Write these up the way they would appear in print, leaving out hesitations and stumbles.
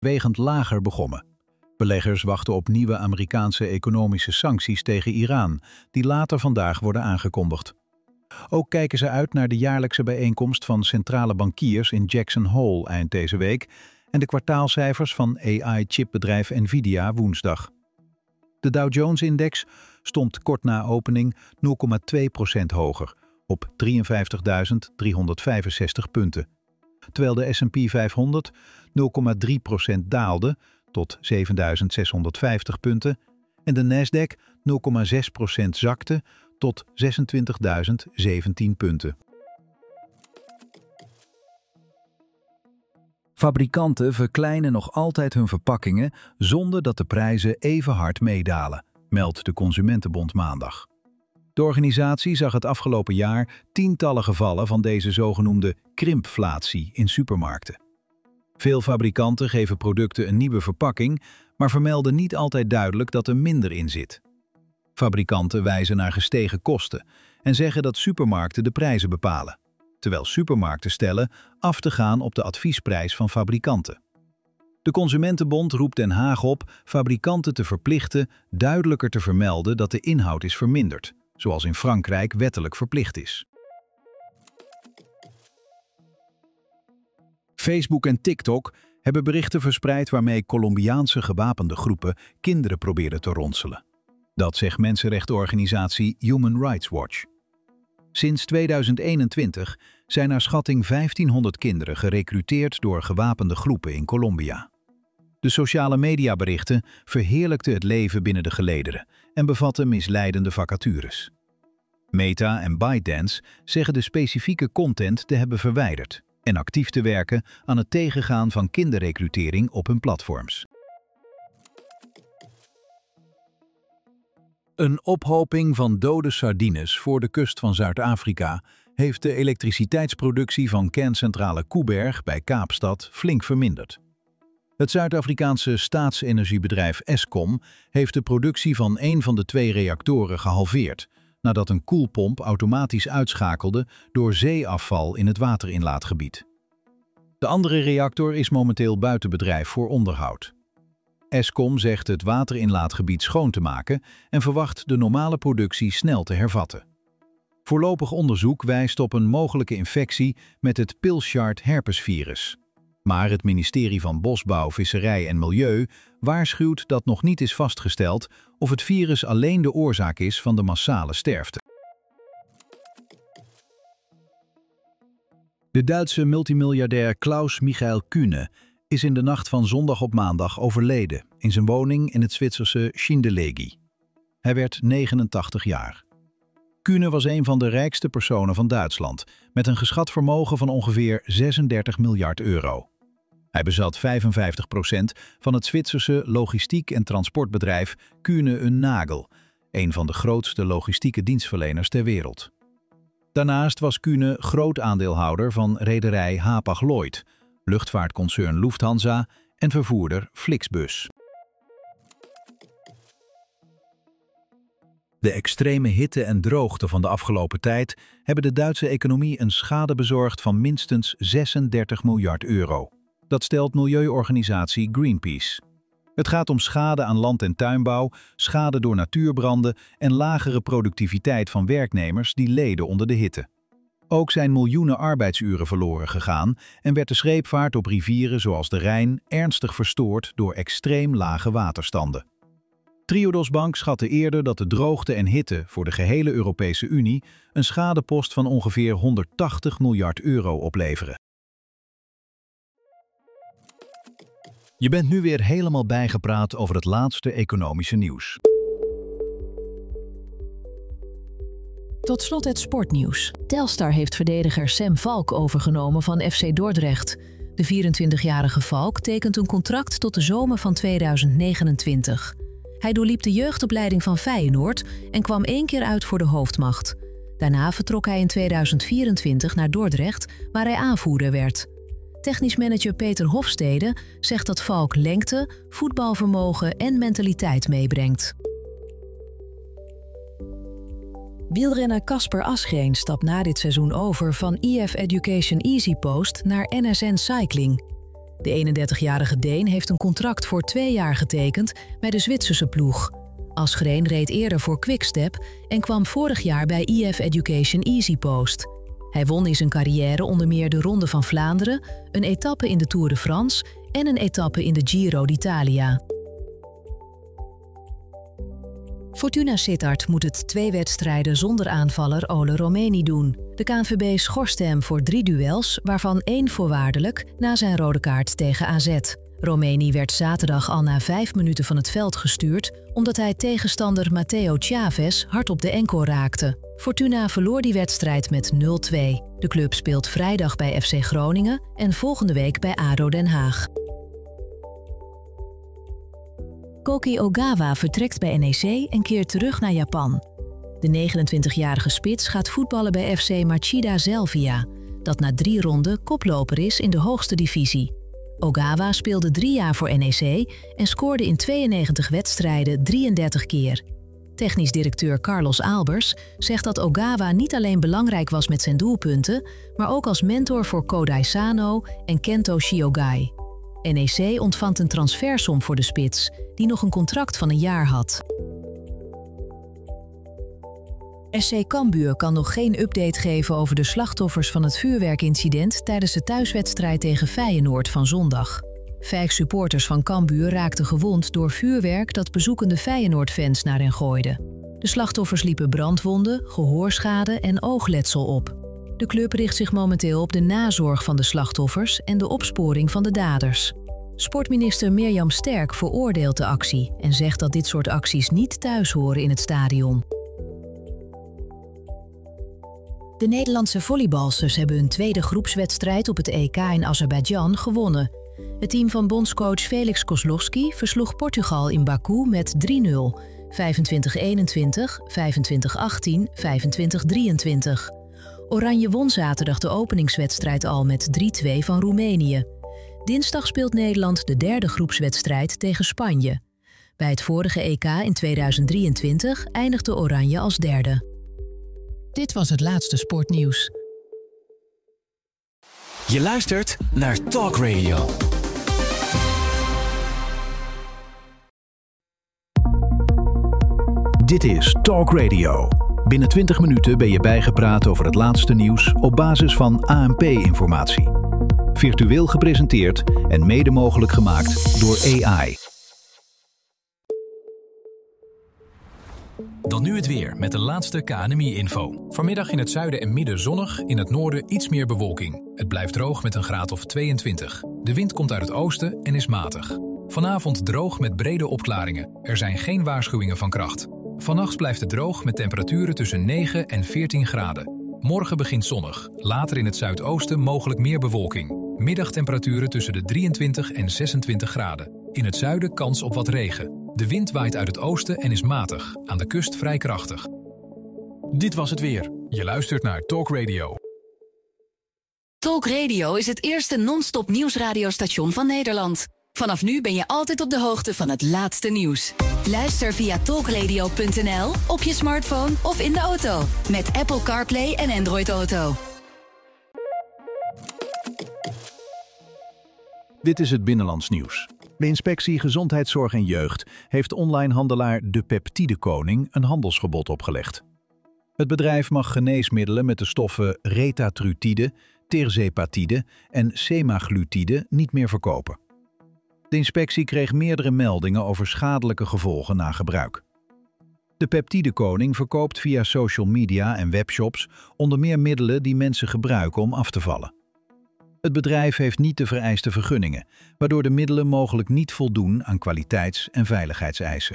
wegend lager begonnen. Beleggers wachten op nieuwe Amerikaanse economische sancties tegen Iran, die later vandaag worden aangekondigd. Ook kijken ze uit naar de jaarlijkse bijeenkomst van centrale bankiers in Jackson Hole eind deze week en de kwartaalcijfers van AI-chipbedrijf Nvidia woensdag. De Dow Jones-index stond kort na opening 0,2% hoger, op 53.365 punten, terwijl de S&P 500 0,3% daalde tot 7.650 punten en de Nasdaq 0,6% zakte tot 26.017 punten. Fabrikanten verkleinen nog altijd hun verpakkingen zonder dat de prijzen even hard meedalen, meldt de Consumentenbond maandag. De organisatie zag het afgelopen jaar tientallen gevallen van deze zogenoemde krimpflatie in supermarkten. Veel fabrikanten geven producten een nieuwe verpakking, maar vermelden niet altijd duidelijk dat er minder in zit. Fabrikanten wijzen naar gestegen kosten en zeggen dat supermarkten de prijzen bepalen, terwijl supermarkten stellen af te gaan op de adviesprijs van fabrikanten. De Consumentenbond roept Den Haag op fabrikanten te verplichten duidelijker te vermelden dat de inhoud is verminderd, zoals in Frankrijk wettelijk verplicht is. Facebook en TikTok hebben berichten verspreid waarmee Colombiaanse gewapende groepen kinderen proberen te ronselen. Dat zegt mensenrechtenorganisatie Human Rights Watch. Sinds 2021 zijn naar schatting 1500 kinderen gerekruteerd door gewapende groepen in Colombia. De sociale mediaberichten verheerlijkten het leven binnen de gelederen en bevatten misleidende vacatures. Meta en ByteDance zeggen de specifieke content te hebben verwijderd en actief te werken aan het tegengaan van kinderrecrutering op hun platforms. Een ophoping van dode sardines voor de kust van Zuid-Afrika heeft de elektriciteitsproductie van kerncentrale Koeberg bij Kaapstad flink verminderd. Het Zuid-Afrikaanse staatsenergiebedrijf Eskom heeft de productie van een van de 2 reactoren gehalveerd, nadat een koelpomp automatisch uitschakelde door zeeafval in het waterinlaatgebied. De andere reactor is momenteel buiten bedrijf voor onderhoud. Eskom zegt het waterinlaatgebied schoon te maken en verwacht de normale productie snel te hervatten. Voorlopig onderzoek wijst op een mogelijke infectie met het Pilchard herpesvirus. Maar het ministerie van Bosbouw, Visserij en Milieu waarschuwt dat nog niet is vastgesteld of het virus alleen de oorzaak is van de massale sterfte. De Duitse multimiljardair Klaus-Michael Kühne is in de nacht van zondag op maandag overleden in zijn woning in het Zwitserse Schindellegi. Hij werd 89 jaar. Kühne was een van de rijkste personen van Duitsland, met een geschat vermogen van ongeveer 36 miljard euro. Hij bezat 55% van het Zwitserse logistiek- en transportbedrijf Kühne & Nagel, een van de grootste logistieke dienstverleners ter wereld. Daarnaast was Kühne groot aandeelhouder van rederij Hapag-Lloyd, luchtvaartconcern Lufthansa en vervoerder Flixbus. De extreme hitte en droogte van de afgelopen tijd hebben de Duitse economie een schade bezorgd van minstens 36 miljard euro. Dat stelt milieuorganisatie Greenpeace. Het gaat om schade aan land- en tuinbouw, schade door natuurbranden en lagere productiviteit van werknemers die leden onder de hitte. Ook zijn miljoenen arbeidsuren verloren gegaan en werd de scheepvaart op rivieren zoals de Rijn ernstig verstoord door extreem lage waterstanden. Triodos Bank schatte eerder dat de droogte en hitte voor de gehele Europese Unie een schadepost van ongeveer 180 miljard euro opleveren. Je bent nu weer helemaal bijgepraat over het laatste economische nieuws. Tot slot het sportnieuws. Telstar heeft verdediger Sam Valk overgenomen van FC Dordrecht. De 24-jarige Valk tekent een contract tot de zomer van 2029. Hij doorliep de jeugdopleiding van Feyenoord en kwam 1 keer uit voor de hoofdmacht. Daarna vertrok hij in 2024 naar Dordrecht, waar hij aanvoerder werd. Technisch manager Peter Hofstede zegt dat Valk lengte, voetbalvermogen en mentaliteit meebrengt. Wielrenner Casper Asgreen stapt na dit seizoen over van EF Education EasyPost naar NSN Cycling. De 31-jarige Deen heeft een contract voor 2 jaar getekend bij de Zwitserse ploeg. Asgreen reed eerder voor Quickstep en kwam vorig jaar bij EF Education EasyPost. Hij won in zijn carrière onder meer de Ronde van Vlaanderen, een etappe in de Tour de France en een etappe in de Giro d'Italia. Fortuna Sittard moet het 2 wedstrijden zonder aanvaller Ole Romeni doen. De KNVB schorste hem voor 3 duels, waarvan 1 voorwaardelijk na zijn rode kaart tegen AZ. Romeni werd zaterdag al na 5 minuten van het veld gestuurd, omdat hij tegenstander Matteo Chavez hard op de enkel raakte. Fortuna verloor die wedstrijd met 0-2. De club speelt vrijdag bij FC Groningen en volgende week bij ADO Den Haag. Koki Ogawa vertrekt bij NEC en keert terug naar Japan. De 29-jarige spits gaat voetballen bij FC Machida Zelvia, dat na 3 ronden koploper is in de hoogste divisie. Ogawa speelde 3 jaar voor NEC en scoorde in 92 wedstrijden 33 keer. Technisch directeur Carlos Albers zegt dat Ogawa niet alleen belangrijk was met zijn doelpunten, maar ook als mentor voor Kodai Sano en Kento Shiogai. NEC ontvangt een transfersom voor de spits, die nog een contract van 1 jaar had. SC Cambuur kan nog geen update geven over de slachtoffers van het vuurwerkincident tijdens de thuiswedstrijd tegen Feyenoord van zondag. 5 supporters van Cambuur raakten gewond door vuurwerk dat bezoekende Feyenoord-fans naar hen gooiden. De slachtoffers liepen brandwonden, gehoorschade en oogletsel op. De club richt zich momenteel op de nazorg van de slachtoffers en de opsporing van de daders. Sportminister Mirjam Sterk veroordeelt de actie en zegt dat dit soort acties niet thuis horen in het stadion. De Nederlandse volleybalsters hebben hun tweede groepswedstrijd op het EK in Azerbeidzjan gewonnen. Het team van bondscoach Felix Kozlowski versloeg Portugal in Baku met 3-0, 25-21, 25-18, 25-23. Oranje won zaterdag de openingswedstrijd al met 3-2 van Roemenië. Dinsdag speelt Nederland de derde groepswedstrijd tegen Spanje. Bij het vorige EK in 2023 eindigde Oranje als derde. Dit was het laatste sportnieuws. Je luistert naar Talk Radio. Dit is Talk Radio. Binnen 20 minuten ben je bijgepraat over het laatste nieuws op basis van ANP-informatie. Virtueel gepresenteerd en mede mogelijk gemaakt door AI. Dan nu het weer met de laatste KNMI-info. Vanmiddag in het zuiden en midden zonnig, in het noorden iets meer bewolking. Het blijft droog met een graad of 22. De wind komt uit het oosten en is matig. Vanavond droog met brede opklaringen. Er zijn geen waarschuwingen van kracht. Vannacht blijft het droog met temperaturen tussen 9 en 14 graden. Morgen begint zonnig. Later in het zuidoosten mogelijk meer bewolking. Middagtemperaturen tussen de 23 en 26 graden. In het zuiden kans op wat regen. De wind waait uit het oosten en is matig. Aan de kust vrij krachtig. Dit was het weer. Je luistert naar Talk Radio. Talk Radio is het eerste non-stop nieuwsradiostation van Nederland. Vanaf nu ben je altijd op de hoogte van het laatste nieuws. Luister via talkradio.nl, op je smartphone of in de auto. Met Apple CarPlay en Android Auto. Dit is het Binnenlands Nieuws. De Inspectie Gezondheidszorg en Jeugd heeft online-handelaar De Peptide Koning een handelsverbod opgelegd. Het bedrijf mag geneesmiddelen met de stoffen retatrutide, tirzepatide en semaglutide niet meer verkopen. De inspectie kreeg meerdere meldingen over schadelijke gevolgen na gebruik. De Peptide Koning verkoopt via social media en webshops onder meer middelen die mensen gebruiken om af te vallen. Het bedrijf heeft niet de vereiste vergunningen, waardoor de middelen mogelijk niet voldoen aan kwaliteits- en veiligheidseisen.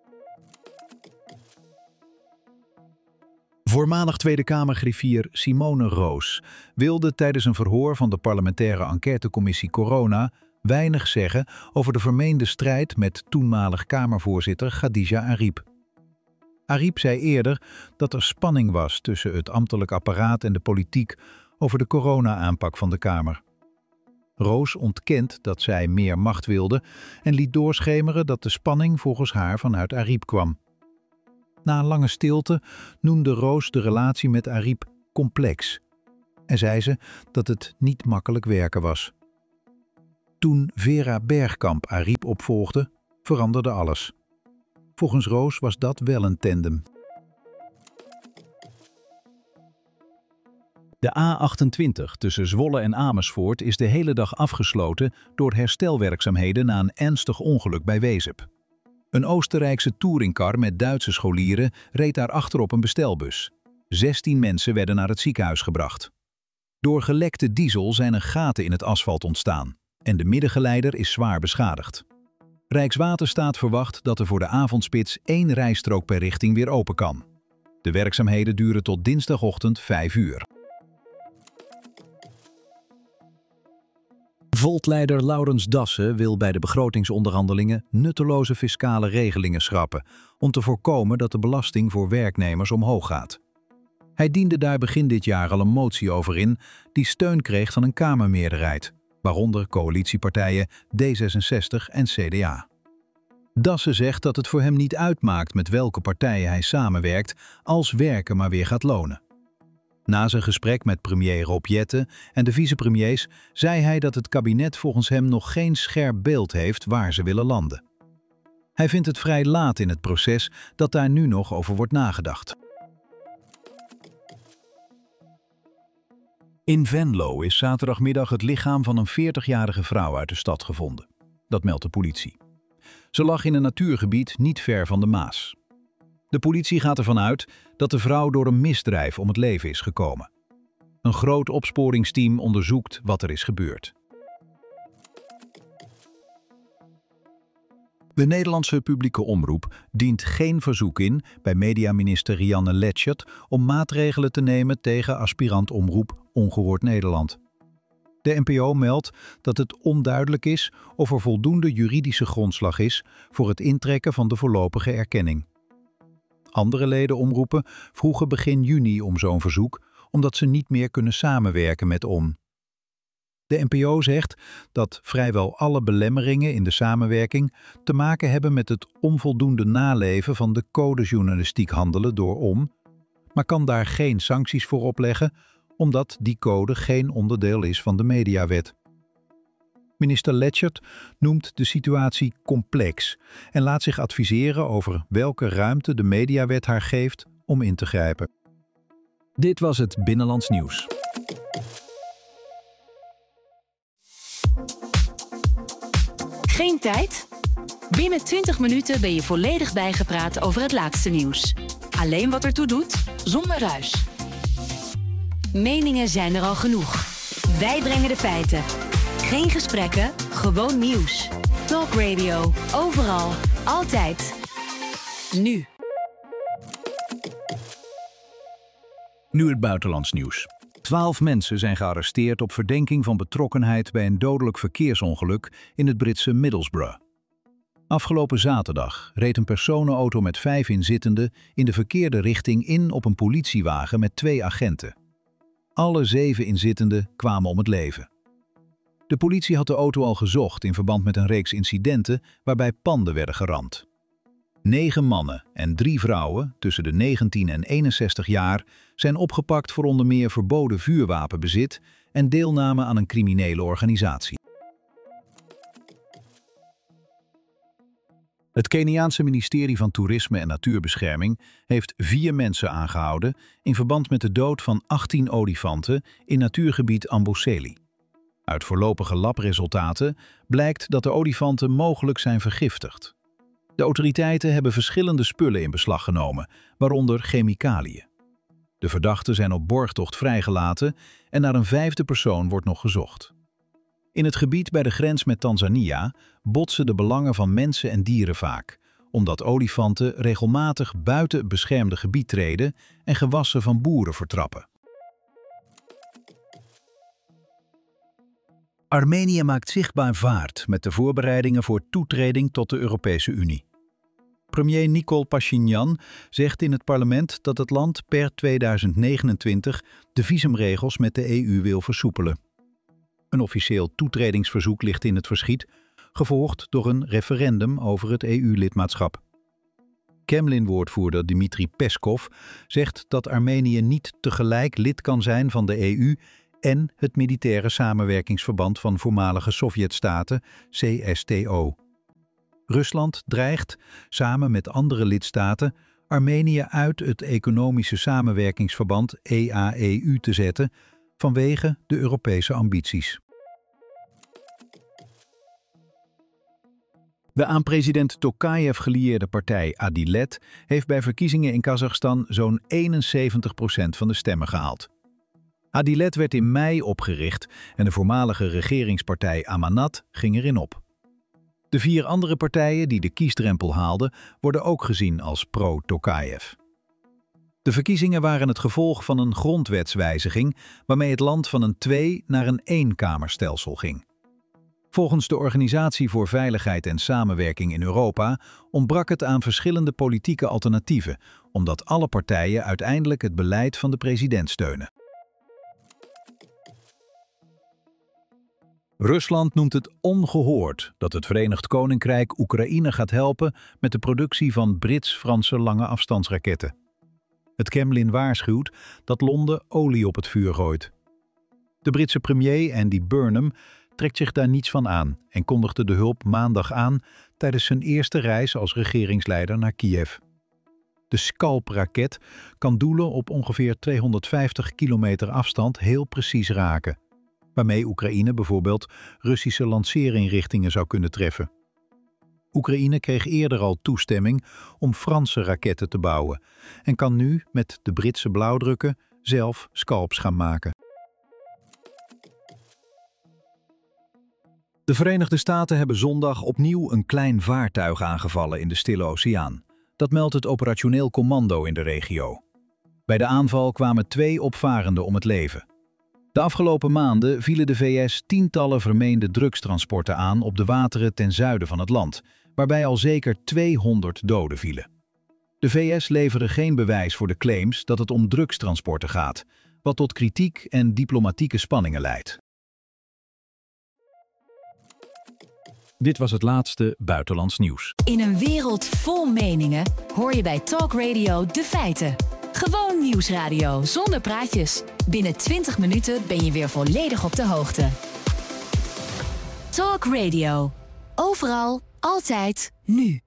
Voormalig Tweede Kamergriffier Simone Roos wilde tijdens een verhoor van de parlementaire enquêtecommissie Corona weinig zeggen over de vermeende strijd met toenmalig Kamervoorzitter Khadija Arib. Arib zei eerder dat er spanning was tussen het ambtelijk apparaat en de politiek over de corona-aanpak van de Kamer. Roos ontkent dat zij meer macht wilde en liet doorschemeren dat de spanning volgens haar vanuit Arib kwam. Na een lange stilte noemde Roos de relatie met Arib complex en zei ze dat het niet makkelijk werken was. Toen Vera Bergkamp-Ariep opvolgde, veranderde alles. Volgens Roos was dat wel een tandem. De A28 tussen Zwolle en Amersfoort is de hele dag afgesloten door herstelwerkzaamheden na een ernstig ongeluk bij Wezep. Een Oostenrijkse touringcar met Duitse scholieren reed daar achterop een bestelbus. 16 mensen werden naar het ziekenhuis gebracht. Door gelekte diesel zijn er gaten in het asfalt ontstaan en de middengeleider is zwaar beschadigd. Rijkswaterstaat verwacht dat er voor de avondspits 1 rijstrook per richting weer open kan. De werkzaamheden duren tot dinsdagochtend 5 uur. Volt-leider Laurens Dassen wil bij de begrotingsonderhandelingen nutteloze fiscale regelingen schrappen om te voorkomen dat de belasting voor werknemers omhoog gaat. Hij diende daar begin dit jaar al een motie over in die steun kreeg van een Kamermeerderheid, waaronder coalitiepartijen D66 en CDA. Dassen zegt dat het voor hem niet uitmaakt met welke partijen hij samenwerkt als werken maar weer gaat lonen. Na zijn gesprek met premier Rob Jetten en de vicepremiers zei hij dat het kabinet volgens hem nog geen scherp beeld heeft waar ze willen landen. Hij vindt het vrij laat in het proces dat daar nu nog over wordt nagedacht. In Venlo is zaterdagmiddag het lichaam van een 40-jarige vrouw uit de stad gevonden. Dat meldt de politie. Ze lag in een natuurgebied niet ver van de Maas. De politie gaat ervan uit dat de vrouw door een misdrijf om het leven is gekomen. Een groot opsporingsteam onderzoekt wat er is gebeurd. De Nederlandse publieke omroep dient geen verzoek in bij mediaminister Rianne Letchert om maatregelen te nemen tegen aspirant-omroep Ongehoord Nederland. De NPO meldt dat het onduidelijk is of er voldoende juridische grondslag is voor het intrekken van de voorlopige erkenning. Andere ledenomroepen vroegen begin juni om zo'n verzoek, omdat ze niet meer kunnen samenwerken met ON. De NPO zegt dat vrijwel alle belemmeringen in de samenwerking te maken hebben met het onvoldoende naleven van de codejournalistiek handelen door ON, maar kan daar geen sancties voor opleggen, omdat die code geen onderdeel is van de mediawet. Minister Letchert noemt de situatie complex en laat zich adviseren over welke ruimte de mediawet haar geeft om in te grijpen. Dit was het Binnenlands Nieuws. Geen tijd? Binnen 20 minuten ben je volledig bijgepraat over het laatste nieuws. Alleen wat ertoe doet, zonder ruis. Meningen zijn er al genoeg. Wij brengen de feiten. Geen gesprekken, gewoon nieuws. Talk Radio, overal, altijd. Nu. Nu het buitenlands nieuws. 12 mensen zijn gearresteerd op verdenking van betrokkenheid bij een dodelijk verkeersongeluk in het Britse Middlesbrough. Afgelopen zaterdag reed een personenauto met 5 inzittenden in de verkeerde richting in op een politiewagen met 2 agenten. Alle 7 inzittenden kwamen om het leven. De politie had de auto al gezocht in verband met een reeks incidenten waarbij panden werden geramd. 9 mannen en 3 vrouwen tussen de 19 en 61 jaar zijn opgepakt voor onder meer verboden vuurwapenbezit en deelname aan een criminele organisatie. Het Keniaanse ministerie van Toerisme en Natuurbescherming heeft 4 mensen aangehouden in verband met de dood van 18 olifanten in natuurgebied Amboseli. Uit voorlopige labresultaten blijkt dat de olifanten mogelijk zijn vergiftigd. De autoriteiten hebben verschillende spullen in beslag genomen, waaronder chemicaliën. De verdachten zijn op borgtocht vrijgelaten en naar een 5e persoon wordt nog gezocht. In het gebied bij de grens met Tanzania botsen de belangen van mensen en dieren vaak, omdat olifanten regelmatig buiten het beschermde gebied treden en gewassen van boeren vertrappen. Armenië maakt zichtbaar vaart met de voorbereidingen voor toetreding tot de Europese Unie. Premier Nikol Pashinyan zegt in het parlement dat het land per 2029 de visumregels met de EU wil versoepelen. Een officieel toetredingsverzoek ligt in het verschiet, gevolgd door een referendum over het EU-lidmaatschap. Kremlin-woordvoerder Dmitri Peskov zegt dat Armenië niet tegelijk lid kan zijn van de EU en het Militaire Samenwerkingsverband van Voormalige Sovjetstaten, CSTO. Rusland dreigt, samen met andere lidstaten, Armenië uit het Economische Samenwerkingsverband EAEU te zetten vanwege de Europese ambities. De aan president Tokayev gelieerde partij Adilet heeft bij verkiezingen in Kazachstan zo'n 71% van de stemmen gehaald. Adilet werd in mei opgericht en de voormalige regeringspartij Amanat ging erin op. De 4 andere partijen die de kiesdrempel haalden, worden ook gezien als pro-Tokayev. De verkiezingen waren het gevolg van een grondwetswijziging waarmee het land van een 2- naar een 1-kamerstelsel ging. Volgens de Organisatie voor Veiligheid en Samenwerking in Europa ontbrak het aan verschillende politieke alternatieven, omdat alle partijen uiteindelijk het beleid van de president steunen. Rusland noemt het ongehoord dat het Verenigd Koninkrijk Oekraïne gaat helpen met de productie van Brits-Franse lange afstandsraketten. Het Kremlin waarschuwt dat Londen olie op het vuur gooit. De Britse premier Andy Burnham trekt zich daar niets van aan en kondigde de hulp maandag aan tijdens zijn eerste reis als regeringsleider naar Kiev. De Scalp-raket kan doelen op ongeveer 250 kilometer afstand heel precies raken, waarmee Oekraïne bijvoorbeeld Russische lanceerinrichtingen zou kunnen treffen. Oekraïne kreeg eerder al toestemming om Franse raketten te bouwen en kan nu met de Britse blauwdrukken zelf Scalps gaan maken. De Verenigde Staten hebben zondag opnieuw een klein vaartuig aangevallen in de Stille Oceaan. Dat meldt het operationeel commando in de regio. Bij de aanval kwamen 2 opvarenden om het leven. De afgelopen maanden vielen de VS tientallen vermeende drugstransporten aan op de wateren ten zuiden van het land, waarbij al zeker 200 doden vielen. De VS leveren geen bewijs voor de claims dat het om drugstransporten gaat, wat tot kritiek en diplomatieke spanningen leidt. Dit was het laatste buitenlands nieuws. In een wereld vol meningen hoor je bij Talk Radio de feiten. Gewoon nieuwsradio zonder praatjes. Binnen 20 minuten ben je weer volledig op de hoogte. Talk Radio. Overal, altijd, nu.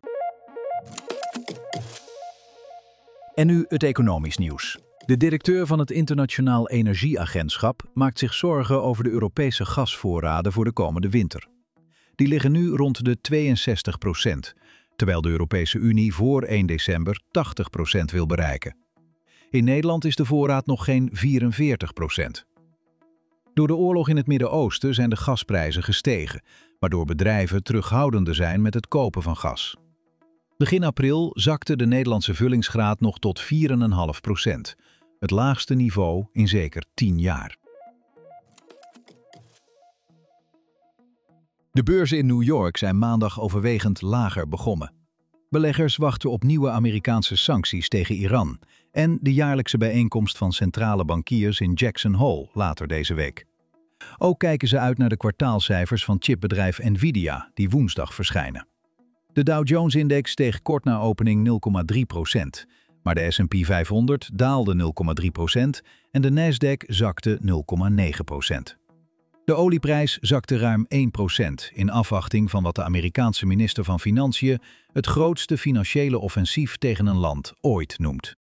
En nu het economisch nieuws. De directeur van het Internationaal Energieagentschap maakt zich zorgen over de Europese gasvoorraden voor de komende winter. Die liggen nu rond de 62%, terwijl de Europese Unie voor 1 december 80% wil bereiken. In Nederland is de voorraad nog geen 44%. Door de oorlog in het Midden-Oosten zijn de gasprijzen gestegen, waardoor bedrijven terughoudender zijn met het kopen van gas. Begin april zakte de Nederlandse vullingsgraad nog tot 4,5%, het laagste niveau in zeker 10 jaar. De beurzen in New York zijn maandag overwegend lager begonnen. Beleggers wachten op nieuwe Amerikaanse sancties tegen Iran en de jaarlijkse bijeenkomst van centrale bankiers in Jackson Hole later deze week. Ook kijken ze uit naar de kwartaalcijfers van chipbedrijf Nvidia, die woensdag verschijnen. De Dow Jones-index steeg kort na opening 0,3%, maar de S&P 500 daalde 0,3% en de Nasdaq zakte 0,9%. De olieprijs zakte ruim 1% in afwachting van wat de Amerikaanse minister van Financiën het grootste financiële offensief tegen een land ooit noemt.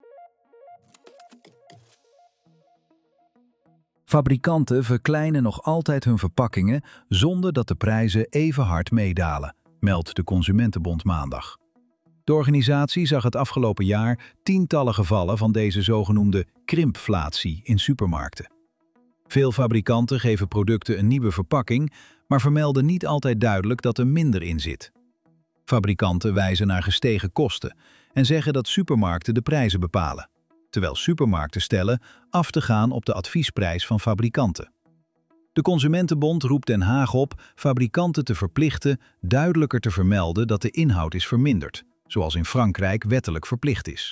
Fabrikanten verkleinen nog altijd hun verpakkingen zonder dat de prijzen even hard meedalen, meldt de Consumentenbond maandag. De organisatie zag het afgelopen jaar tientallen gevallen van deze zogenoemde krimpflatie in supermarkten. Veel fabrikanten geven producten een nieuwe verpakking, maar vermelden niet altijd duidelijk dat er minder in zit. Fabrikanten wijzen naar gestegen kosten en zeggen dat supermarkten de prijzen bepalen, terwijl supermarkten stellen af te gaan op de adviesprijs van fabrikanten. De Consumentenbond roept Den Haag op fabrikanten te verplichten duidelijker te vermelden dat de inhoud is verminderd, zoals in Frankrijk wettelijk verplicht is.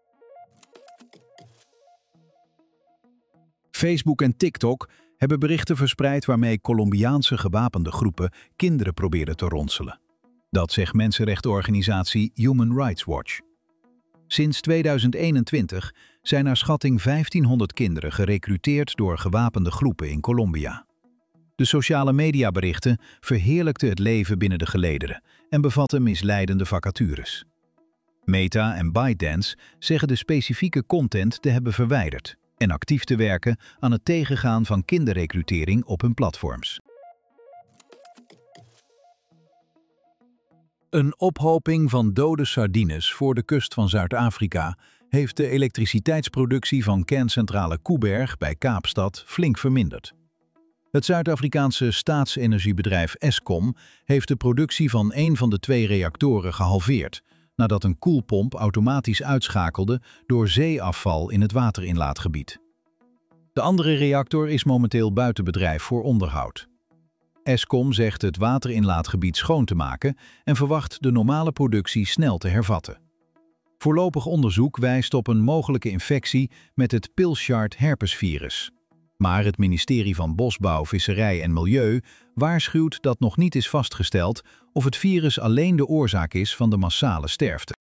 Facebook en TikTok hebben berichten verspreid waarmee Colombiaanse gewapende groepen kinderen proberen te ronselen. Dat zegt mensenrechtenorganisatie Human Rights Watch. Sinds 2021 zijn naar schatting 1500 kinderen gerekruteerd door gewapende groepen in Colombia. De sociale mediaberichten verheerlijkten het leven binnen de gelederen en bevatten misleidende vacatures. Meta en ByteDance zeggen de specifieke content te hebben verwijderd en actief te werken aan het tegengaan van kinderrecrutering op hun platforms. Een ophoping van dode sardines voor de kust van Zuid-Afrika heeft de elektriciteitsproductie van kerncentrale Koeberg bij Kaapstad flink verminderd. Het Zuid-Afrikaanse staatsenergiebedrijf Eskom heeft de productie van een van de 2 reactoren gehalveerd, nadat een koelpomp automatisch uitschakelde door zeeafval in het waterinlaatgebied. De andere reactor is momenteel buiten bedrijf voor onderhoud. Eskom zegt het waterinlaatgebied schoon te maken en verwacht de normale productie snel te hervatten. Voorlopig onderzoek wijst op een mogelijke infectie met het Pilchard herpesvirus. Maar het ministerie van Bosbouw, Visserij en Milieu waarschuwt dat nog niet is vastgesteld of het virus alleen de oorzaak is van de massale sterfte.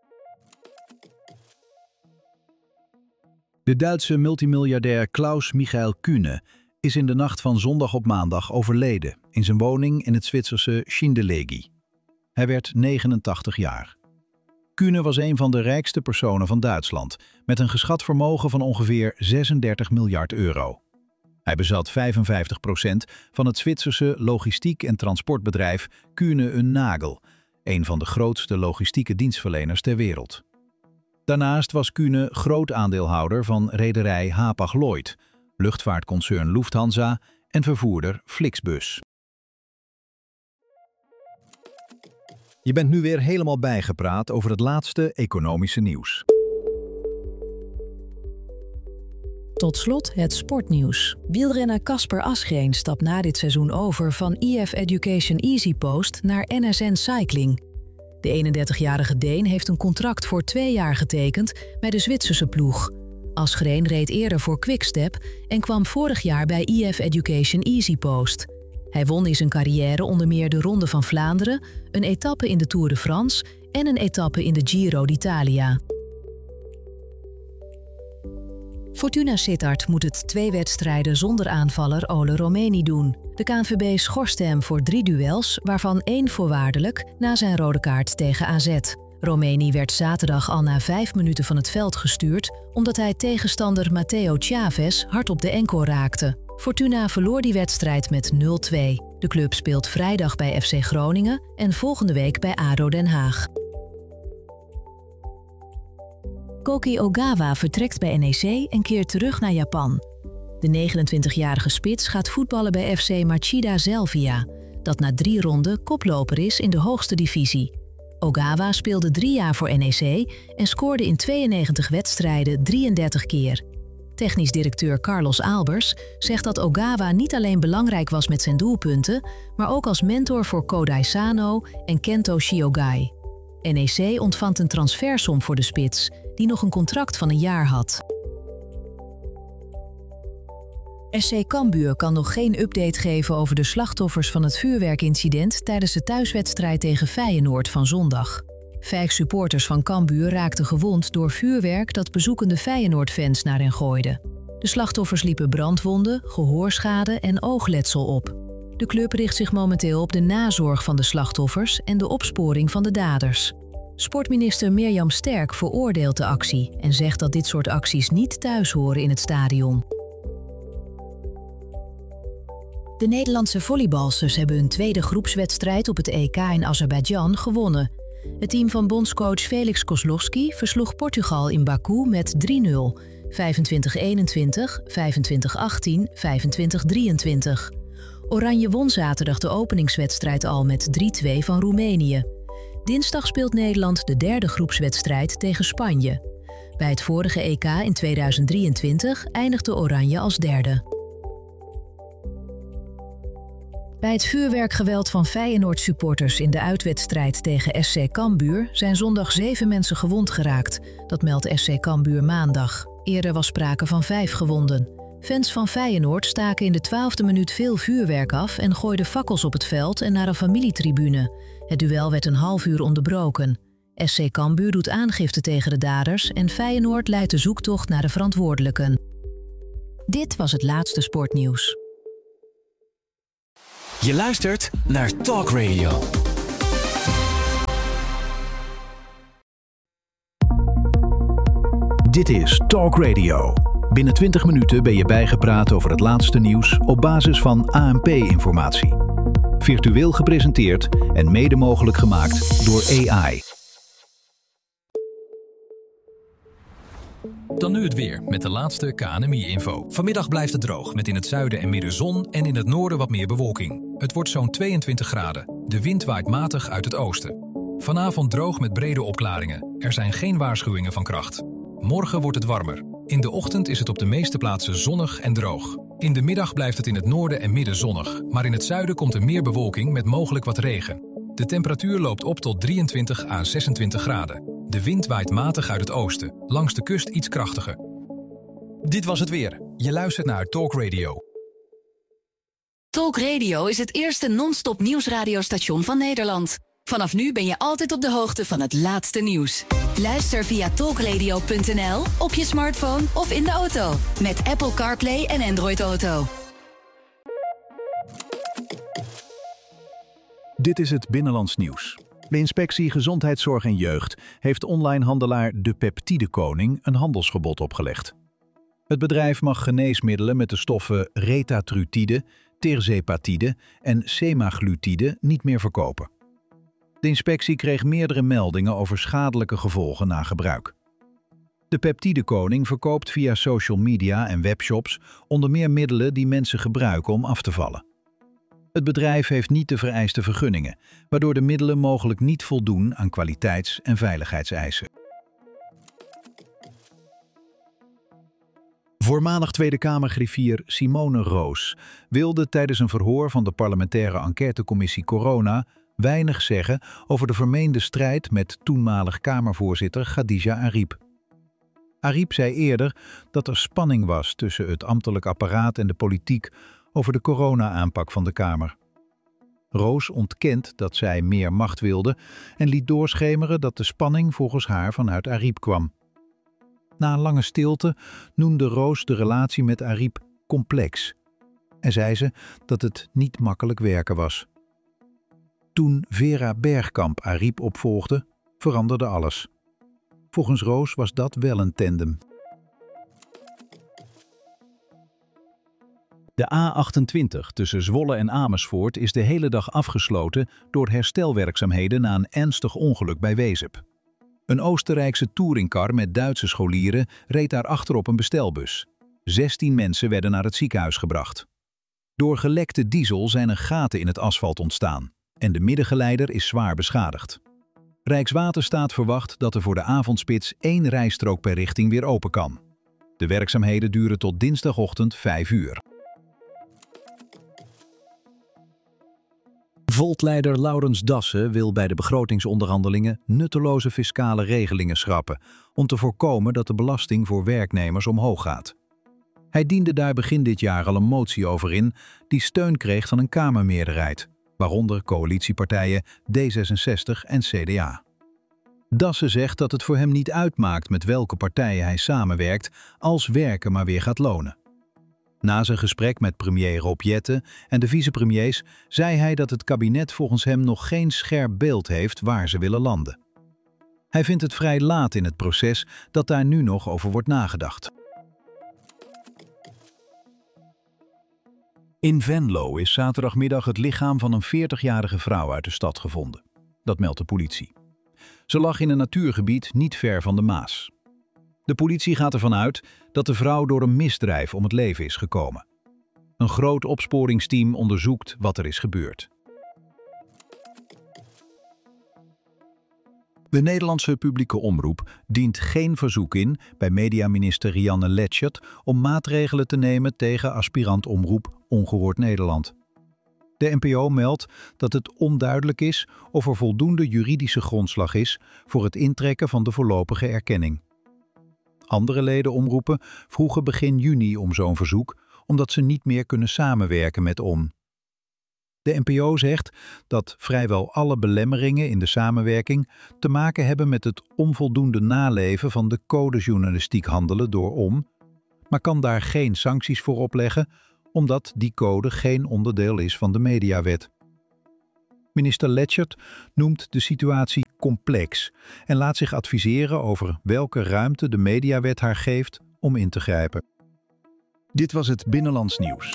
De Duitse multimiljardair Klaus Michael Kühne is in de nacht van zondag op maandag overleden in zijn woning in het Zwitserse Schindellegi. Hij werd 89 jaar. Kühne was een van de rijkste personen van Duitsland, met een geschat vermogen van ongeveer 36 miljard euro. Hij bezat 55% van het Zwitserse logistiek- en transportbedrijf Kühne & Nagel, een van de grootste logistieke dienstverleners ter wereld. Daarnaast was Kühne groot aandeelhouder van rederij Hapag-Lloyd, luchtvaartconcern Lufthansa en vervoerder Flixbus. Je bent nu weer helemaal bijgepraat over het laatste economische nieuws. Tot slot het sportnieuws. Wielrenner Kasper Asgreen stapt na dit seizoen over van EF Education EasyPost naar NSN Cycling. De 31-jarige Deen heeft een contract voor 2 jaar getekend bij de Zwitserse ploeg. Asgreen reed eerder voor Quickstep en kwam vorig jaar bij EF Education EasyPost. Hij won in zijn carrière onder meer de Ronde van Vlaanderen, een etappe in de Tour de France en een etappe in de Giro d'Italia. Fortuna Sittard moet het 2 wedstrijden zonder aanvaller Ole Romeni doen. De KNVB schorste hem voor 3 duels, waarvan 1 voorwaardelijk na zijn rode kaart tegen AZ. Romeni werd zaterdag al na 5 minuten van het veld gestuurd, omdat hij tegenstander Matteo Chavez hard op de enkel raakte. Fortuna verloor die wedstrijd met 0-2. De club speelt vrijdag bij FC Groningen en volgende week bij ADO Den Haag. Koki Ogawa vertrekt bij NEC en keert terug naar Japan. De 29-jarige spits gaat voetballen bij FC Machida Zelvia, dat na 3 ronden koploper is in de hoogste divisie. Ogawa speelde 3 jaar voor NEC en scoorde in 92 wedstrijden 33 keer. Technisch directeur Carlos Albers zegt dat Ogawa niet alleen belangrijk was met zijn doelpunten, maar ook als mentor voor Kodai Sano en Kento Shiogai. NEC ontvangt een transfersom voor de spits, die nog een contract van 1 jaar had. SC Cambuur kan nog geen update geven over de slachtoffers van het vuurwerkincident tijdens de thuiswedstrijd tegen Feyenoord van zondag. 5 supporters van Cambuur raakten gewond door vuurwerk dat bezoekende Feyenoord-fans naar hen gooiden. De slachtoffers liepen brandwonden, gehoorschade en oogletsel op. De club richt zich momenteel op de nazorg van de slachtoffers en de opsporing van de daders. Sportminister Mirjam Sterk veroordeelt de actie en zegt dat dit soort acties niet thuis horen in het stadion. De Nederlandse volleybalsters hebben hun 2e groepswedstrijd op het EK in Azerbeidzjan gewonnen. Het team van bondscoach Felix Kozlowski versloeg Portugal in Baku met 3-0, 25-21, 25-18, 25-23. Oranje won zaterdag de openingswedstrijd al met 3-2 van Roemenië. Dinsdag speelt Nederland de 3e groepswedstrijd tegen Spanje. Bij het vorige EK in 2023 eindigde Oranje als 3e. Bij het vuurwerkgeweld van Feyenoord-supporters in de uitwedstrijd tegen SC Cambuur zijn zondag 7 mensen gewond geraakt. Dat meldt SC Cambuur maandag. Eerder was sprake van 5 gewonden. Fans van Feyenoord staken in de 12e minuut veel vuurwerk af en gooiden fakkels op het veld en naar een familietribune. Het duel werd een half uur onderbroken. SC Cambuur doet aangifte tegen de daders en Feyenoord leidt de zoektocht naar de verantwoordelijken. Dit was het laatste sportnieuws. Je luistert naar Talk Radio. Dit is Talk Radio. Binnen 20 minuten ben je bijgepraat over het laatste nieuws op basis van ANP-informatie. Virtueel gepresenteerd en mede mogelijk gemaakt door AI. Dan nu het weer met de laatste KNMI-info. Vanmiddag blijft het droog met in het zuiden en midden zon en in het noorden wat meer bewolking. Het wordt zo'n 22 graden. De wind waait matig uit het oosten. Vanavond droog met brede opklaringen. Er zijn geen waarschuwingen van kracht. Morgen wordt het warmer. In de ochtend is het op de meeste plaatsen zonnig en droog. In de middag blijft het in het noorden en midden zonnig, maar in het zuiden komt er meer bewolking met mogelijk wat regen. De temperatuur loopt op tot 23 à 26 graden. De wind waait matig uit het oosten, langs de kust iets krachtiger. Dit was het weer. Je luistert naar Talk Radio. Talk Radio is het eerste non-stop nieuwsradiostation van Nederland. Vanaf nu ben je altijd op de hoogte van het laatste nieuws. Luister via talkradio.nl, op je smartphone of in de auto. Met Apple CarPlay en Android Auto. Dit is het Binnenlands Nieuws. De Inspectie Gezondheidszorg en Jeugd heeft onlinehandelaar De Peptide Koning een handelsverbod opgelegd. Het bedrijf mag geneesmiddelen met de stoffen retatrutide, tirzepatide en semaglutide niet meer verkopen. De inspectie kreeg meerdere meldingen over schadelijke gevolgen na gebruik. De Peptide Koning verkoopt via social media en webshops onder meer middelen die mensen gebruiken om af te vallen. Het bedrijf heeft niet de vereiste vergunningen, waardoor de middelen mogelijk niet voldoen aan kwaliteits- en veiligheidseisen. Voormalig Tweede Kamergriffier Simone Roos wilde tijdens een verhoor van de parlementaire enquêtecommissie Corona weinig zeggen over de vermeende strijd met toenmalig Kamervoorzitter Khadija Arib. Arib zei eerder dat er spanning was tussen het ambtelijk apparaat en de politiek over de corona-aanpak van de Kamer. Roos ontkent dat zij meer macht wilde en liet doorschemeren dat de spanning volgens haar vanuit Arib kwam. Na een lange stilte noemde Roos de relatie met Arib complex en zei ze dat het niet makkelijk werken was. Toen Vera Bergkamp Arib opvolgde, veranderde alles. Volgens Roos was dat wel een tandem. De A28 tussen Zwolle en Amersfoort is de hele dag afgesloten door herstelwerkzaamheden na een ernstig ongeluk bij Wezep. Een Oostenrijkse touringcar met Duitse scholieren reed daarachter op een bestelbus. 16 mensen werden naar het ziekenhuis gebracht. Door gelekte diesel zijn er gaten in het asfalt ontstaan en de middengeleider is zwaar beschadigd. Rijkswaterstaat verwacht dat er voor de avondspits 1 rijstrook per richting weer open kan. De werkzaamheden duren tot dinsdagochtend 5 uur. Volt-leider Laurens Dassen wil bij de begrotingsonderhandelingen nutteloze fiscale regelingen schrappen om te voorkomen dat de belasting voor werknemers omhoog gaat. Hij diende daar begin dit jaar al een motie over in die steun kreeg van een Kamermeerderheid, waaronder coalitiepartijen D66 en CDA. Dassen zegt dat het voor hem niet uitmaakt met welke partijen hij samenwerkt als werken maar weer gaat lonen. Na zijn gesprek met premier Rob Jetten en de vicepremiers zei hij dat het kabinet volgens hem nog geen scherp beeld heeft waar ze willen landen. Hij vindt het vrij laat in het proces dat daar nu nog over wordt nagedacht. In Venlo is zaterdagmiddag het lichaam van een 40-jarige vrouw uit de stad gevonden. Dat meldt de politie. Ze lag in een natuurgebied niet ver van de Maas. De politie gaat ervan uit dat de vrouw door een misdrijf om het leven is gekomen. Een groot opsporingsteam onderzoekt wat er is gebeurd. De Nederlandse publieke omroep dient geen verzoek in bij mediaminister Rianne Letchert om maatregelen te nemen tegen aspirant-omroep Ongehoord Nederland. De NPO meldt dat het onduidelijk is of er voldoende juridische grondslag is voor het intrekken van de voorlopige erkenning. Andere ledenomroepen vroegen begin juni om zo'n verzoek, omdat ze niet meer kunnen samenwerken met ON. De NPO zegt dat vrijwel alle belemmeringen in de samenwerking te maken hebben met het onvoldoende naleven van de codejournalistiek handelen door, maar kan daar geen sancties voor opleggen, omdat die code geen onderdeel is van de mediawet. Minister Lechtert noemt de situatie complex en laat zich adviseren over welke ruimte de mediawet haar geeft om in te grijpen. Dit was het Binnenlands Nieuws.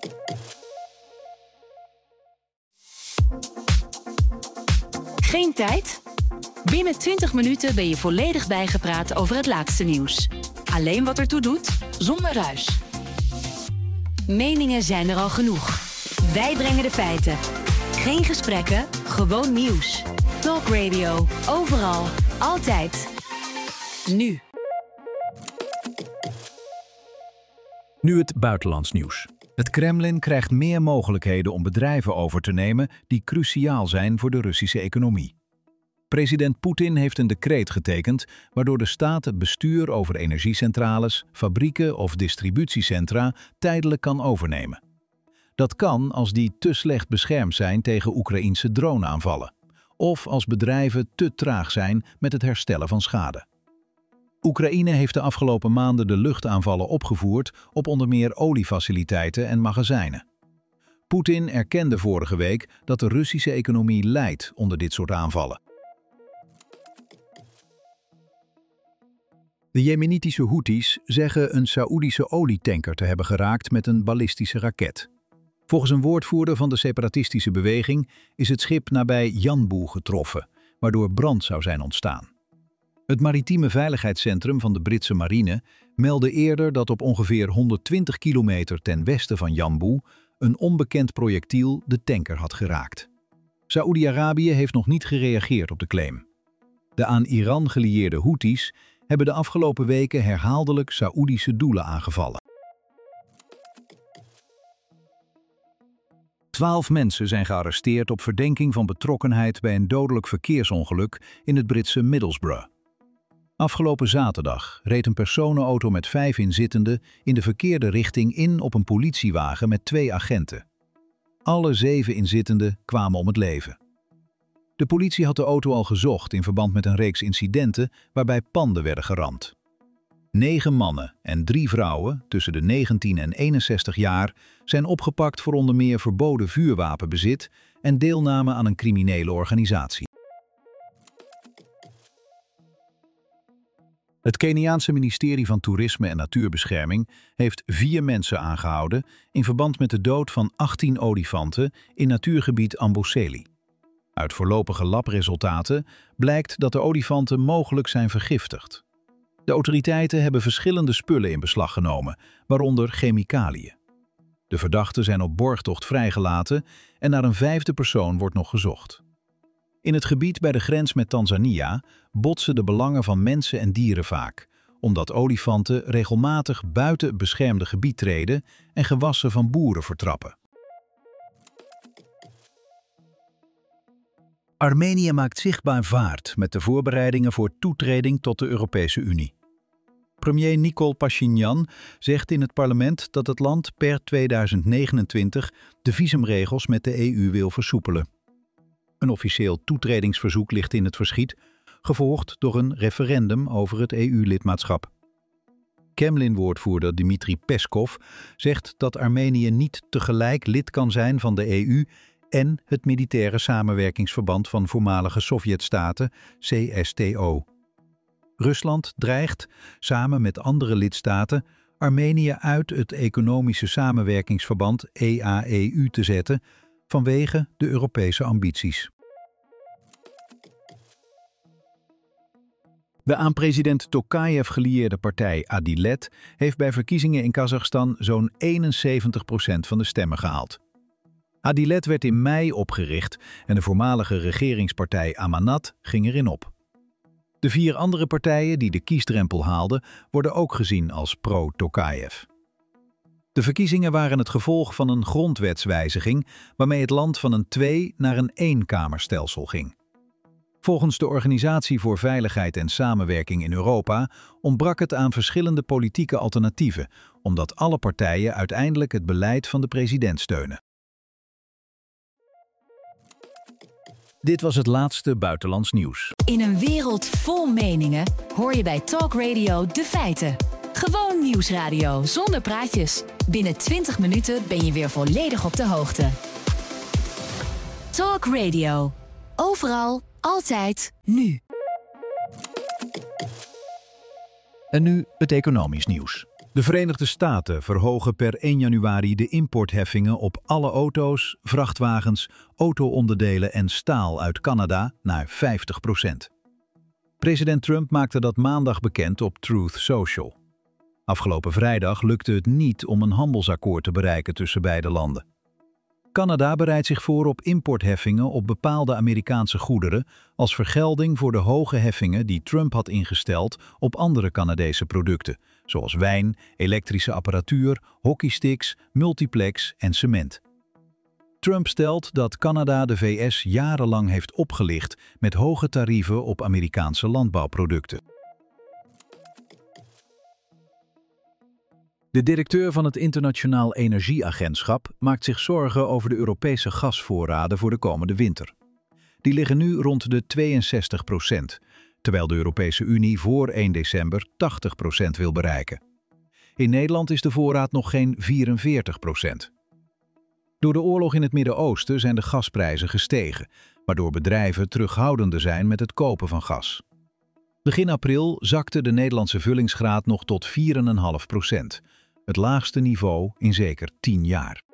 Geen tijd? Binnen 20 minuten ben je volledig bijgepraat over het laatste nieuws. Alleen wat ertoe doet, zonder ruis. Meningen zijn er al genoeg. Wij brengen de feiten. Geen gesprekken, gewoon nieuws. Talk Radio, overal, altijd. Nu. Nu het buitenlands nieuws. Het Kremlin krijgt meer mogelijkheden om bedrijven over te nemen die cruciaal zijn voor de Russische economie. President Poetin heeft een decreet getekend waardoor de staat het bestuur over energiecentrales, fabrieken of distributiecentra tijdelijk kan overnemen. Dat kan als die te slecht beschermd zijn tegen Oekraïense droneaanvallen, of als bedrijven te traag zijn met het herstellen van schade. Oekraïne heeft de afgelopen maanden de luchtaanvallen opgevoerd op onder meer oliefaciliteiten en magazijnen. Poetin erkende vorige week dat de Russische economie lijdt onder dit soort aanvallen. De Jemenitische Houthis zeggen een Saoedische olietanker te hebben geraakt met een ballistische raket. Volgens een woordvoerder van de separatistische beweging is het schip nabij Yanbu getroffen, waardoor brand zou zijn ontstaan. Het maritieme veiligheidscentrum van de Britse marine meldde eerder dat op ongeveer 120 kilometer ten westen van Yanbu een onbekend projectiel de tanker had geraakt. Saoedi-Arabië heeft nog niet gereageerd op de claim. De aan Iran gelieerde Houthis hebben de afgelopen weken herhaaldelijk Saoedische doelen aangevallen. 12 mensen zijn gearresteerd op verdenking van betrokkenheid bij een dodelijk verkeersongeluk in het Britse Middlesbrough. Afgelopen zaterdag reed een personenauto met 5 inzittenden in de verkeerde richting in op een politiewagen met 2 agenten. Alle 7 inzittenden kwamen om het leven. De politie had de auto al gezocht in verband met een reeks incidenten waarbij panden werden geramd. 9 mannen en 3 vrouwen tussen de 19 en 61 jaar zijn opgepakt voor onder meer verboden vuurwapenbezit en deelname aan een criminele organisatie. Het Keniaanse ministerie van Toerisme en Natuurbescherming heeft 4 mensen aangehouden in verband met de dood van 18 olifanten in natuurgebied Amboseli. Uit voorlopige labresultaten blijkt dat de olifanten mogelijk zijn vergiftigd. De autoriteiten hebben verschillende spullen in beslag genomen, waaronder chemicaliën. De verdachten zijn op borgtocht vrijgelaten en naar een 5e persoon wordt nog gezocht. In het gebied bij de grens met Tanzania botsen de belangen van mensen en dieren vaak, omdat olifanten regelmatig buiten het beschermde gebied treden en gewassen van boeren vertrappen. Armenië maakt zichtbaar vaart met de voorbereidingen voor toetreding tot de Europese Unie. Premier Nikol Pashinyan zegt in het parlement dat het land per 2029 de visumregels met de EU wil versoepelen. Een officieel toetredingsverzoek ligt in het verschiet, gevolgd door een referendum over het EU-lidmaatschap. Kremlin-woordvoerder Dmitri Peskov zegt dat Armenië niet tegelijk lid kan zijn van de EU en het militaire samenwerkingsverband van voormalige Sovjetstaten, CSTO. Rusland dreigt, samen met andere lidstaten, Armenië uit het economische samenwerkingsverband EAEU te zetten vanwege de Europese ambities. De aan president Tokayev gelieerde partij Adilet heeft bij verkiezingen in Kazachstan zo'n 71% van de stemmen gehaald. Adilet werd in mei opgericht en de voormalige regeringspartij Amanat ging erin op. De 4 andere partijen die de kiesdrempel haalden worden ook gezien als pro-Tokayev. De verkiezingen waren het gevolg van een grondwetswijziging waarmee het land van een 2- naar een 1-kamerstelsel ging. Volgens de Organisatie voor Veiligheid en Samenwerking in Europa ontbrak het aan verschillende politieke alternatieven, omdat alle partijen uiteindelijk het beleid van de president steunen. Dit was het laatste buitenlands nieuws. In een wereld vol meningen hoor je bij Talk Radio de feiten. Gewoon nieuwsradio zonder praatjes. Binnen 20 minuten ben je weer volledig op de hoogte. Talk Radio. Overal, altijd, nu. En nu het economisch nieuws. De Verenigde Staten verhogen per 1 januari de importheffingen op alle auto's, vrachtwagens, auto-onderdelen en staal uit Canada naar 50%. President Trump maakte dat maandag bekend op Truth Social. Afgelopen vrijdag lukte het niet om een handelsakkoord te bereiken tussen beide landen. Canada bereidt zich voor op importheffingen op bepaalde Amerikaanse goederen als vergelding voor de hoge heffingen die Trump had ingesteld op andere Canadese producten, zoals wijn, elektrische apparatuur, hockeysticks, multiplex en cement. Trump stelt dat Canada de VS jarenlang heeft opgelicht met hoge tarieven op Amerikaanse landbouwproducten. De directeur van het Internationaal Energieagentschap maakt zich zorgen over de Europese gasvoorraden voor de komende winter. Die liggen nu rond de 62%, terwijl de Europese Unie voor 1 december 80% wil bereiken. In Nederland is de voorraad nog geen 44%. Door de oorlog in het Midden-Oosten zijn de gasprijzen gestegen, waardoor bedrijven terughoudender zijn met het kopen van gas. Begin april zakte de Nederlandse vullingsgraad nog tot 4,5%. Het laagste niveau in zeker 10 jaar.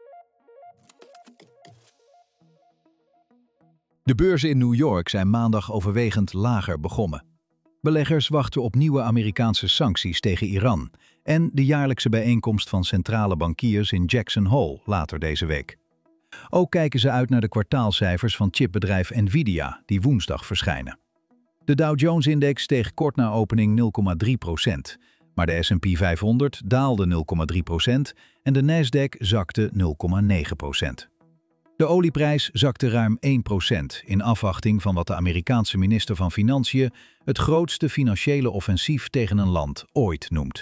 De beurzen in New York zijn maandag overwegend lager begonnen. Beleggers wachten op nieuwe Amerikaanse sancties tegen Iran en de jaarlijkse bijeenkomst van centrale bankiers in Jackson Hole later deze week. Ook kijken ze uit naar de kwartaalcijfers van chipbedrijf Nvidia, die woensdag verschijnen. De Dow Jones-index steeg kort na opening 0,3%, maar de S&P 500 daalde 0,3% en de Nasdaq zakte 0,9%. De olieprijs zakte ruim 1% in afwachting van wat de Amerikaanse minister van Financiën het grootste financiële offensief tegen een land ooit noemt.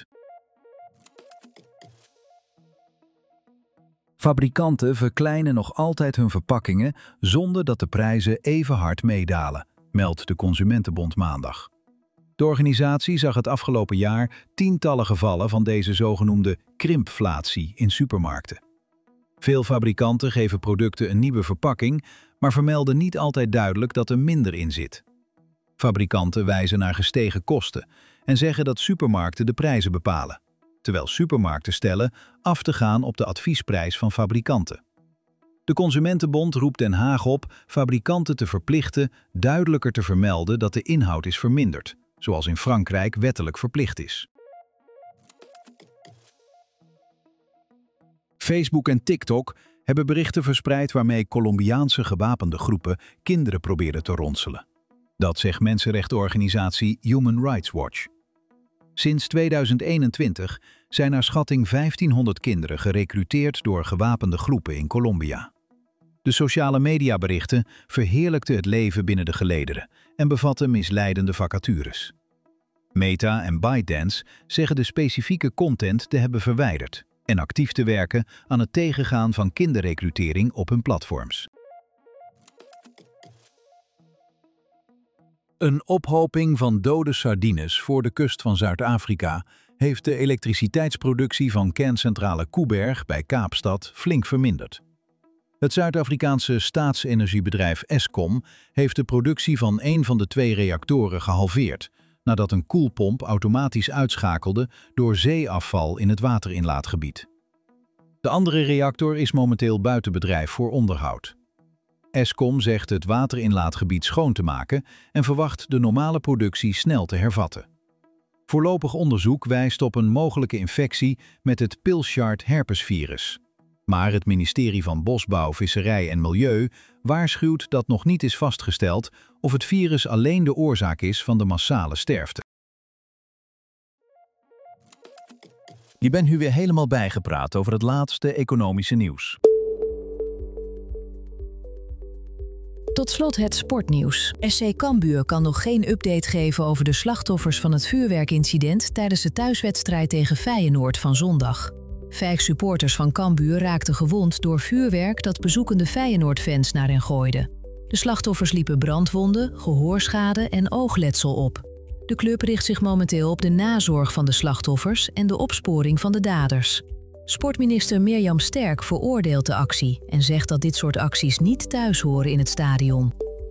Fabrikanten verkleinen nog altijd hun verpakkingen zonder dat de prijzen even hard meedalen, meldt de Consumentenbond maandag. De organisatie zag het afgelopen jaar tientallen gevallen van deze zogenoemde krimpflatie in supermarkten. Veel fabrikanten geven producten een nieuwe verpakking, maar vermelden niet altijd duidelijk dat er minder in zit. Fabrikanten wijzen naar gestegen kosten en zeggen dat supermarkten de prijzen bepalen, terwijl supermarkten stellen af te gaan op de adviesprijs van fabrikanten. De Consumentenbond roept Den Haag op fabrikanten te verplichten duidelijker te vermelden dat de inhoud is verminderd, zoals in Frankrijk wettelijk verplicht is. Facebook en TikTok hebben berichten verspreid waarmee Colombiaanse gewapende groepen kinderen proberen te ronselen. Dat zegt mensenrechtenorganisatie Human Rights Watch. Sinds 2021 zijn naar schatting 1500 kinderen gerekruteerd door gewapende groepen in Colombia. De sociale mediaberichten verheerlijkten het leven binnen de gelederen en bevatten misleidende vacatures. Meta en ByteDance zeggen de specifieke content te hebben verwijderd en actief te werken aan het tegengaan van kinderrecrutering op hun platforms. Een ophoping van dode sardines voor de kust van Zuid-Afrika heeft de elektriciteitsproductie van kerncentrale Koeberg bij Kaapstad flink verminderd. Het Zuid-Afrikaanse staatsenergiebedrijf Eskom heeft de productie van een van de 2 reactoren gehalveerd, nadat een koelpomp automatisch uitschakelde door zeeafval in het waterinlaatgebied. De andere reactor is momenteel buiten bedrijf voor onderhoud. Eskom zegt het waterinlaatgebied schoon te maken en verwacht de normale productie snel te hervatten. Voorlopig onderzoek wijst op een mogelijke infectie met het Pilchard-herpesvirus. Maar het ministerie van Bosbouw, Visserij en Milieu waarschuwt dat nog niet is vastgesteld of het virus alleen de oorzaak is van de massale sterfte. Je bent nu weer helemaal bijgepraat over het laatste economische nieuws. Tot slot het sportnieuws. SC Cambuur kan nog geen update geven over de slachtoffers van het vuurwerkincident tijdens de thuiswedstrijd tegen Feyenoord van zondag. 5 supporters van Cambuur raakten gewond door vuurwerk dat bezoekende Feyenoord-fans naar hen gooiden. De slachtoffers liepen brandwonden, gehoorschade en oogletsel op. De club richt zich momenteel op de nazorg van de slachtoffers en de opsporing van de daders. Sportminister Mirjam Sterk veroordeelt de actie en zegt dat dit soort acties niet thuis horen in het stadion.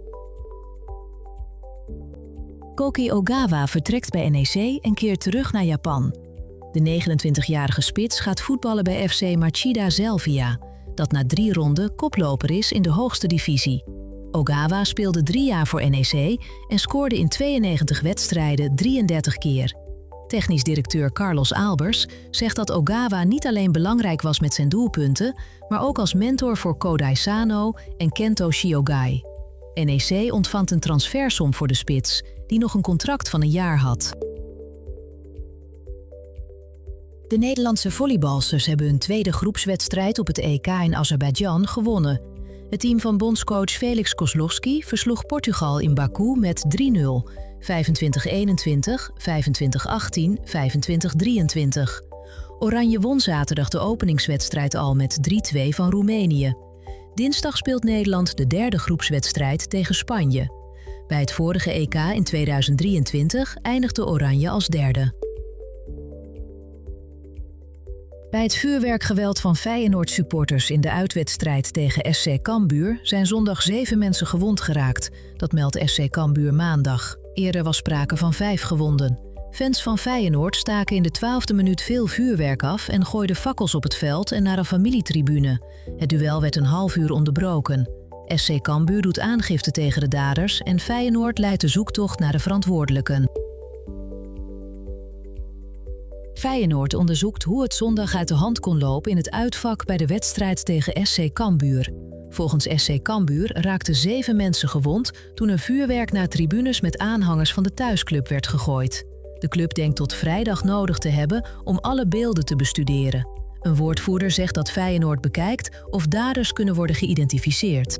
Koki Ogawa vertrekt bij NEC en keert terug naar Japan. De 29-jarige spits gaat voetballen bij FC Machida Zelvia, dat na 3 ronden koploper is in de hoogste divisie. Ogawa speelde 3 jaar voor NEC en scoorde in 92 wedstrijden 33 keer. Technisch directeur Carlos Albers zegt dat Ogawa niet alleen belangrijk was met zijn doelpunten, maar ook als mentor voor Kodai Sano en Kento Shiogai. NEC ontvangt een transfersom voor de spits, die nog een contract van 1 jaar had. De Nederlandse volleybalsters hebben hun tweede groepswedstrijd op het EK in Azerbeidzjan gewonnen. Het team van bondscoach Felix Kozlowski versloeg Portugal in Baku met 3-0, 25-21, 25-18, 25-23. Oranje won zaterdag de openingswedstrijd al met 3-2 van Roemenië. Dinsdag speelt Nederland de derde groepswedstrijd tegen Spanje. Bij het vorige EK in 2023 eindigde Oranje als derde. Bij het vuurwerkgeweld van Feyenoord-supporters in de uitwedstrijd tegen SC Cambuur zijn zondag 7 mensen gewond geraakt. Dat meldt SC Cambuur maandag. Eerder was sprake van 5 gewonden. Fans van Feyenoord staken in de 12e minuut veel vuurwerk af en gooiden fakkels op het veld en naar een familietribune. Het duel werd een half uur onderbroken. SC Cambuur doet aangifte tegen de daders en Feyenoord leidt de zoektocht naar de verantwoordelijken. Feyenoord onderzoekt hoe het zondag uit de hand kon lopen in het uitvak bij de wedstrijd tegen SC Cambuur. Volgens SC Cambuur raakten 7 mensen gewond toen er vuurwerk naar tribunes met aanhangers van de thuisclub werd gegooid. De club denkt tot vrijdag nodig te hebben om alle beelden te bestuderen. Een woordvoerder zegt dat Feyenoord bekijkt of daders kunnen worden geïdentificeerd.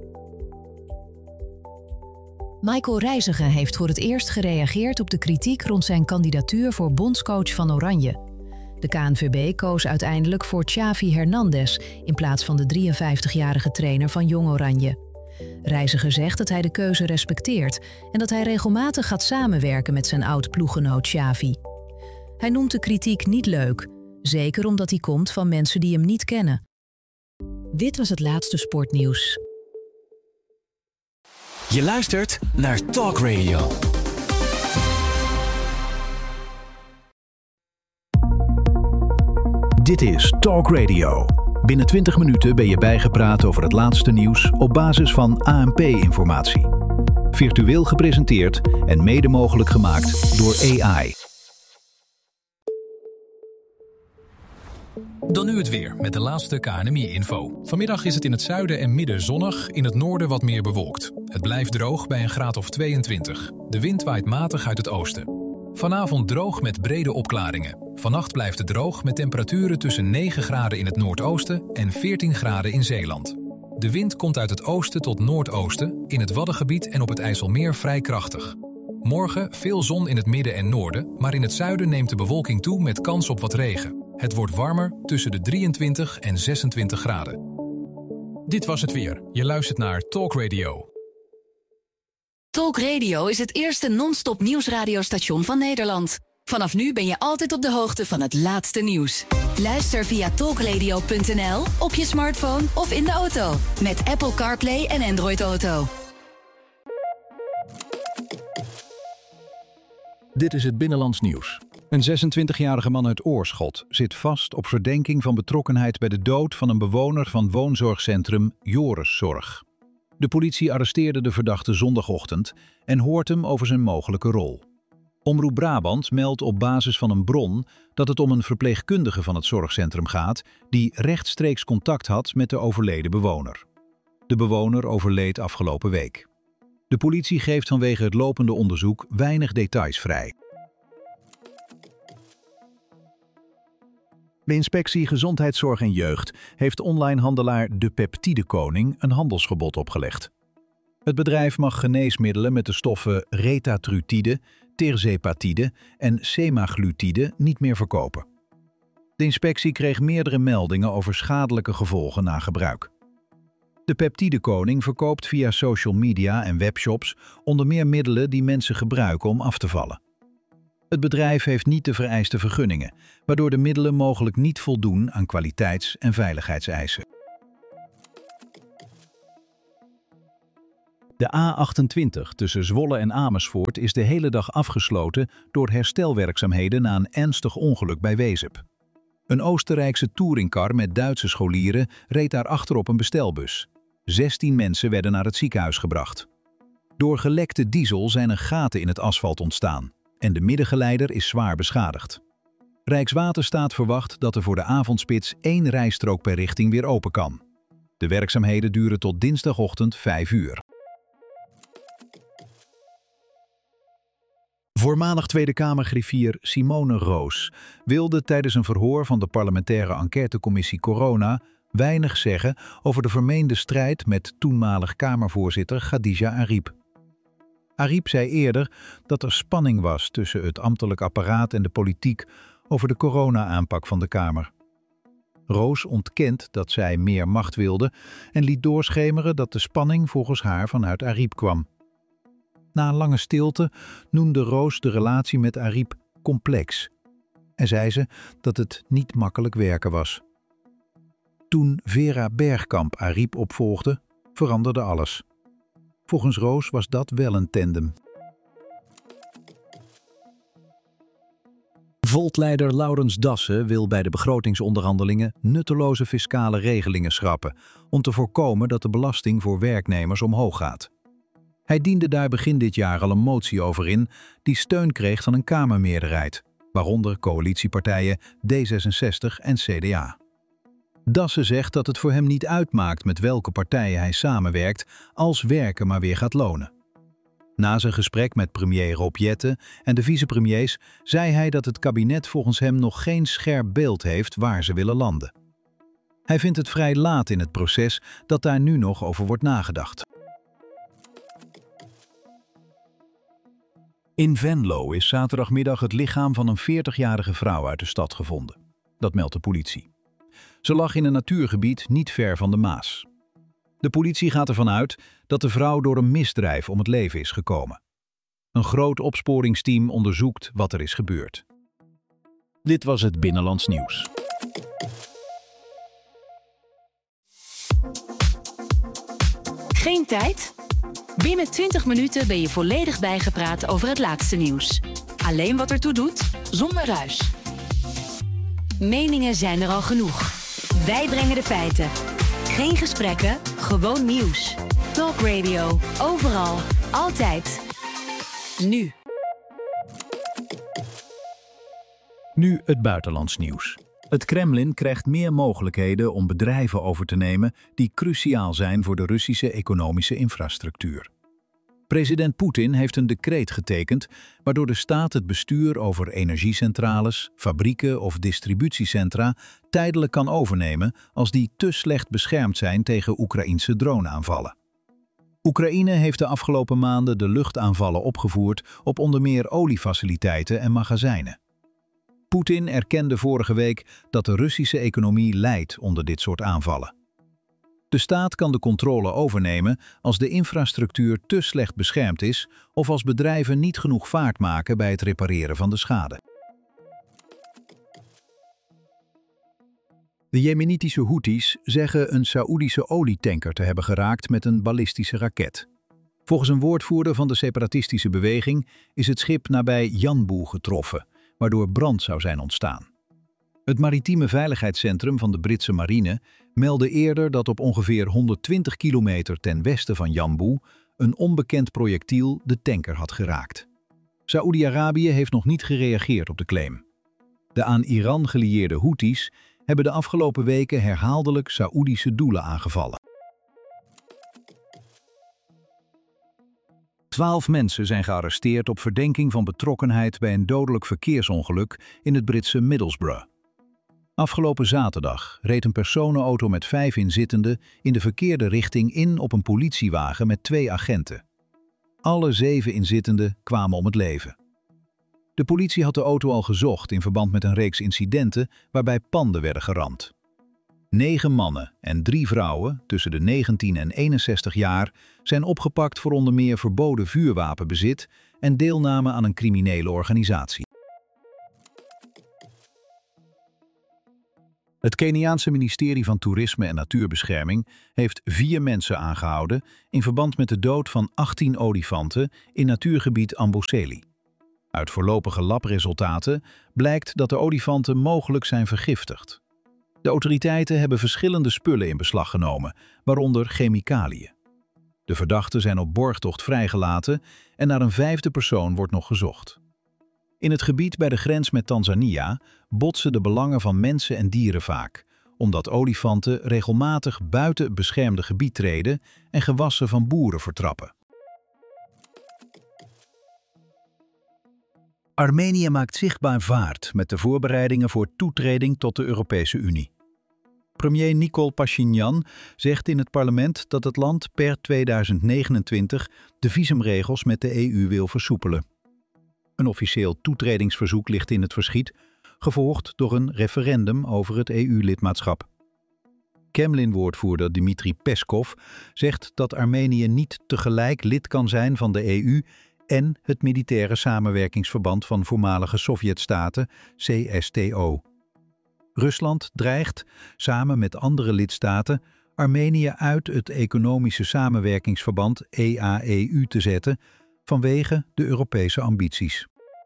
Michael Reiziger heeft voor het eerst gereageerd op de kritiek rond zijn kandidatuur voor bondscoach van Oranje. De KNVB koos uiteindelijk voor Xavi Hernandez in plaats van de 53-jarige trainer van Jong Oranje. Reiziger zegt dat hij de keuze respecteert en dat hij regelmatig gaat samenwerken met zijn oud-ploeggenoot Xavi. Hij noemt de kritiek niet leuk, zeker omdat die komt van mensen die hem niet kennen. Dit was het laatste sportnieuws. Je luistert naar Talk Radio. Dit is Talk Radio. Binnen 20 minuten ben je bijgepraat over het laatste nieuws op basis van ANP-informatie. Virtueel gepresenteerd en mede mogelijk gemaakt door AI. Dan nu het weer met de laatste KNMI-info. Vanmiddag is het in het zuiden en midden zonnig, in het noorden wat meer bewolkt. Het blijft droog bij een graad of 22. De wind waait matig uit het oosten. Vanavond droog met brede opklaringen. Vannacht blijft het droog met temperaturen tussen 9 graden in het noordoosten en 14 graden in Zeeland. De wind komt uit het oosten tot noordoosten, in het Waddengebied en op het IJsselmeer vrij krachtig. Morgen veel zon in het midden en noorden, maar in het zuiden neemt de bewolking toe met kans op wat regen. Het wordt warmer tussen de 23 en 26 graden. Dit was het weer. Je luistert naar Talk Radio. Talk Radio is het eerste non-stop nieuwsradiostation van Nederland. Vanaf nu ben je altijd op de hoogte van het laatste nieuws. Luister via talkradio.nl, op je smartphone of in de auto. Met Apple CarPlay en Android Auto. Dit is het Binnenlands Nieuws. Een 26-jarige man uit Oorschot zit vast op verdenking van betrokkenheid bij de dood van een bewoner van woonzorgcentrum Joriszorg. De politie arresteerde de verdachte zondagochtend en hoort hem over zijn mogelijke rol. Omroep Brabant meldt op basis van een bron dat het om een verpleegkundige van het zorgcentrum gaat die rechtstreeks contact had met de overleden bewoner. De bewoner overleed afgelopen week. De politie geeft vanwege het lopende onderzoek weinig details vrij. De Inspectie Gezondheidszorg en Jeugd heeft onlinehandelaar De Peptide Koning een handelsverbod opgelegd. Het bedrijf mag geneesmiddelen met de stoffen retatrutide, tirzepatide en semaglutide niet meer verkopen. De inspectie kreeg meerdere meldingen over schadelijke gevolgen na gebruik. De peptidekoning verkoopt via social media en webshops onder meer middelen die mensen gebruiken om af te vallen. Het bedrijf heeft niet de vereiste vergunningen, waardoor de middelen mogelijk niet voldoen aan kwaliteits- en veiligheidseisen. De A28 tussen Zwolle en Amersfoort is de hele dag afgesloten door herstelwerkzaamheden na een ernstig ongeluk bij Wezep. Een Oostenrijkse touringcar met Duitse scholieren reed daarachter op een bestelbus. 16 mensen werden naar het ziekenhuis gebracht. Door gelekte diesel zijn er gaten in het asfalt ontstaan en de middengeleider is zwaar beschadigd. Rijkswaterstaat verwacht dat er voor de avondspits 1 rijstrook per richting weer open kan. De werkzaamheden duren tot dinsdagochtend 5 uur. Voormalig Tweede Kamergriffier Simone Roos wilde tijdens een verhoor van de parlementaire enquêtecommissie Corona weinig zeggen over de vermeende strijd met toenmalig Kamervoorzitter Khadija Arib. Arib zei eerder dat er spanning was tussen het ambtelijk apparaat en de politiek over de corona-aanpak van de Kamer. Roos ontkent dat zij meer macht wilde en liet doorschemeren dat de spanning volgens haar vanuit Arib kwam. Na een lange stilte noemde Roos de relatie met Arib complex en zei ze dat het niet makkelijk werken was. Toen Vera Bergkamp Arib opvolgde, veranderde alles. Volgens Roos was dat wel een tandem. Volt-leider Laurens Dassen wil bij de begrotingsonderhandelingen nutteloze fiscale regelingen schrappen om te voorkomen dat de belasting voor werknemers omhoog gaat. Hij diende daar begin dit jaar al een motie over in die steun kreeg van een Kamermeerderheid, waaronder coalitiepartijen D66 en CDA. Dassen zegt dat het voor hem niet uitmaakt met welke partijen hij samenwerkt als werken maar weer gaat lonen. Na zijn gesprek met premier Rob Jetten en de vicepremiers zei hij dat het kabinet volgens hem nog geen scherp beeld heeft waar ze willen landen. Hij vindt het vrij laat in het proces dat daar nu nog over wordt nagedacht. In Venlo is zaterdagmiddag het lichaam van een 40-jarige vrouw uit de stad gevonden. Dat meldt de politie. Ze lag in een natuurgebied niet ver van de Maas. De politie gaat ervan uit dat de vrouw door een misdrijf om het leven is gekomen. Een groot opsporingsteam onderzoekt wat er is gebeurd. Dit was het Binnenlands Nieuws. Geen tijd? Binnen 20 minuten ben je volledig bijgepraat over het laatste nieuws. Alleen wat ertoe doet, zonder ruis. Meningen zijn er al genoeg. Wij brengen de feiten. Geen gesprekken, gewoon nieuws. Talk Radio, overal, altijd. Nu. Nu het buitenlands nieuws. Het Kremlin krijgt meer mogelijkheden om bedrijven over te nemen die cruciaal zijn voor de Russische economische infrastructuur. President Poetin heeft een decreet getekend waardoor de staat het bestuur over energiecentrales, fabrieken of distributiecentra tijdelijk kan overnemen als die te slecht beschermd zijn tegen Oekraïnse droneaanvallen. Oekraïne heeft de afgelopen maanden de luchtaanvallen opgevoerd op onder meer oliefaciliteiten en magazijnen. Poetin erkende vorige week dat de Russische economie lijdt onder dit soort aanvallen. De staat kan de controle overnemen als de infrastructuur te slecht beschermd is of als bedrijven niet genoeg vaart maken bij het repareren van de schade. De Jemenitische Houthis zeggen een Saoedische olietanker te hebben geraakt met een ballistische raket. Volgens een woordvoerder van de separatistische beweging is het schip nabij Yanbu getroffen, waardoor brand zou zijn ontstaan. Het maritieme veiligheidscentrum van de Britse marine meldde eerder dat op ongeveer 120 kilometer ten westen van Yanbu een onbekend projectiel de tanker had geraakt. Saoedi-Arabië heeft nog niet gereageerd op de claim. De aan Iran gelieerde Houthis hebben de afgelopen weken herhaaldelijk Saoedische doelen aangevallen. 12 mensen zijn gearresteerd op verdenking van betrokkenheid bij een dodelijk verkeersongeluk in het Britse Middlesbrough. Afgelopen zaterdag reed een personenauto met 5 inzittenden in de verkeerde richting in op een politiewagen met 2 agenten. Alle 7 inzittenden kwamen om het leven. De politie had de auto al gezocht in verband met een reeks incidenten waarbij panden werden geramd. 9 mannen en 3 vrouwen tussen de 19 en 61 jaar zijn opgepakt voor onder meer verboden vuurwapenbezit en deelname aan een criminele organisatie. Het Keniaanse ministerie van Toerisme en Natuurbescherming heeft 4 mensen aangehouden in verband met de dood van 18 olifanten in natuurgebied Amboseli. Uit voorlopige labresultaten blijkt dat de olifanten mogelijk zijn vergiftigd. De autoriteiten hebben verschillende spullen in beslag genomen, waaronder chemicaliën. De verdachten zijn op borgtocht vrijgelaten en naar een 5e persoon wordt nog gezocht. In het gebied bij de grens met Tanzania botsen de belangen van mensen en dieren vaak, omdat olifanten regelmatig buiten het beschermde gebied treden en gewassen van boeren vertrappen. Armenië maakt zichtbaar vaart met de voorbereidingen voor toetreding tot de Europese Unie. Premier Nikol Pashinyan zegt in het parlement dat het land per 2029 de visumregels met de EU wil versoepelen. Een officieel toetredingsverzoek ligt in het verschiet, gevolgd door een referendum over het EU-lidmaatschap. Kremlin-woordvoerder Dmitri Peskov zegt dat Armenië niet tegelijk lid kan zijn van de EU en het militaire samenwerkingsverband van voormalige Sovjetstaten, CSTO. Rusland dreigt, samen met andere lidstaten, Armenië uit het economische samenwerkingsverband EAEU te zetten vanwege de Europese ambities.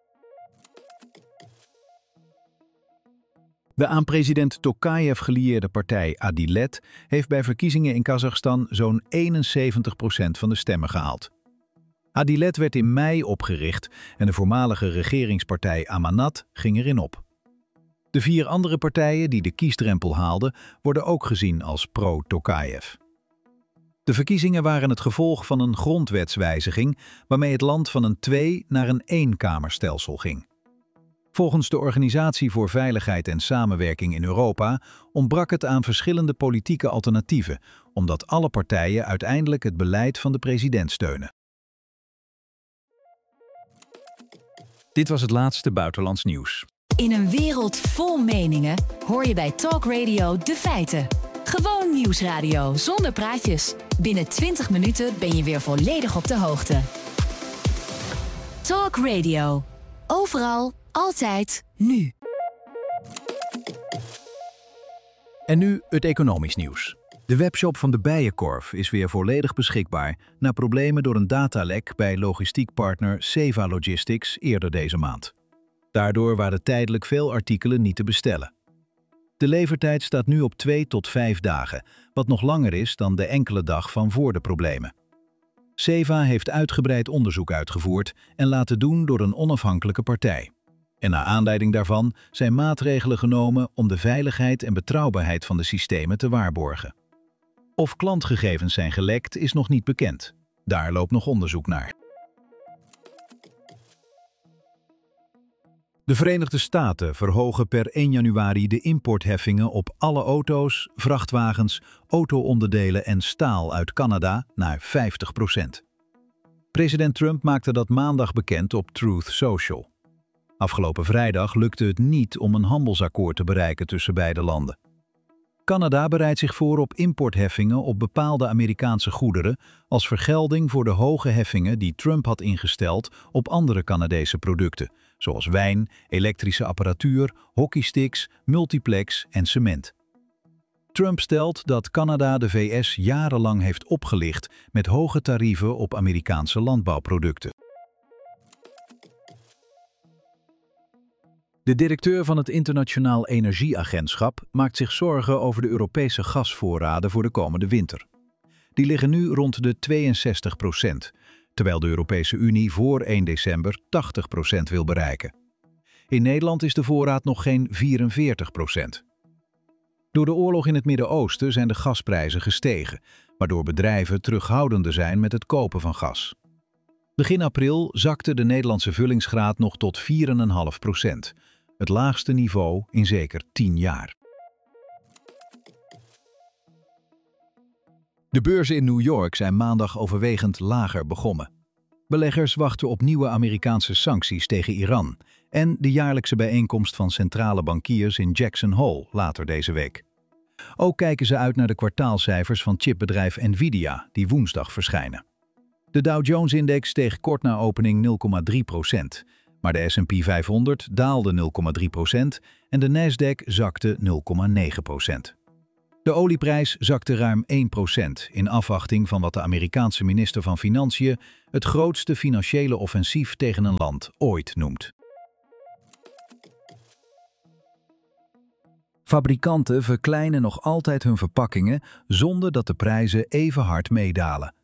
De aan president Tokayev gelieerde partij Adilet heeft bij verkiezingen in Kazachstan zo'n 71% van de stemmen gehaald. Adilet werd in mei opgericht en de voormalige regeringspartij Amanat ging erin op. De 4 andere partijen die de kiesdrempel haalden, worden ook gezien als pro-Tokayev. De verkiezingen waren het gevolg van een grondwetswijziging waarmee het land van een 2- naar een 1-kamerstelsel ging. Volgens de Organisatie voor Veiligheid en Samenwerking in Europa ontbrak het aan verschillende politieke alternatieven, omdat alle partijen uiteindelijk het beleid van de president steunen. Dit was het laatste buitenlands nieuws. In een wereld vol meningen hoor je bij Talk Radio de feiten. Gewoon nieuwsradio zonder praatjes. Binnen 20 minuten ben je weer volledig op de hoogte. Talk Radio. Overal, altijd, nu. En nu het economisch nieuws. De webshop van de Bijenkorf is weer volledig beschikbaar na problemen door een datalek bij logistiekpartner Seva Logistics eerder deze maand. Daardoor waren tijdelijk veel artikelen niet te bestellen. De levertijd staat nu op 2 tot 5 dagen, wat nog langer is dan de enkele dag van voor de problemen. Seva heeft uitgebreid onderzoek uitgevoerd en laten doen door een onafhankelijke partij. En naar aanleiding daarvan zijn maatregelen genomen om de veiligheid en betrouwbaarheid van de systemen te waarborgen. Of klantgegevens zijn gelekt is nog niet bekend. Daar loopt nog onderzoek naar. De Verenigde Staten verhogen per 1 januari de importheffingen op alle auto's, vrachtwagens, auto-onderdelen en staal uit Canada naar 50%. President Trump maakte dat maandag bekend op Truth Social. Afgelopen vrijdag lukte het niet om een handelsakkoord te bereiken tussen beide landen. Canada bereidt zich voor op importheffingen op bepaalde Amerikaanse goederen als vergelding voor de hoge heffingen die Trump had ingesteld op andere Canadese producten, zoals wijn, elektrische apparatuur, hockeysticks, multiplex en cement. Trump stelt dat Canada de VS jarenlang heeft opgelicht met hoge tarieven op Amerikaanse landbouwproducten. De directeur van het Internationaal Energieagentschap maakt zich zorgen over de Europese gasvoorraden voor de komende winter. Die liggen nu rond de 62%, terwijl de Europese Unie voor 1 december 80% wil bereiken. In Nederland is de voorraad nog geen 44%. Door de oorlog in het Midden-Oosten zijn de gasprijzen gestegen, waardoor bedrijven terughoudender zijn met het kopen van gas. Begin april zakte de Nederlandse vullingsgraad nog tot 4,5%, het laagste niveau in zeker 10 jaar. De beurzen in New York zijn maandag overwegend lager begonnen. Beleggers wachten op nieuwe Amerikaanse sancties tegen Iran en de jaarlijkse bijeenkomst van centrale bankiers in Jackson Hole later deze week. Ook kijken ze uit naar de kwartaalcijfers van chipbedrijf Nvidia, die woensdag verschijnen. De Dow Jones-index steeg kort na opening 0,3%, maar de S&P 500 daalde 0,3% en de Nasdaq zakte 0,9%. De olieprijs zakte ruim 1% in afwachting van wat de Amerikaanse minister van Financiën het grootste financiële offensief tegen een land ooit noemt. Fabrikanten verkleinen nog altijd hun verpakkingen zonder dat de prijzen even hard meedalen.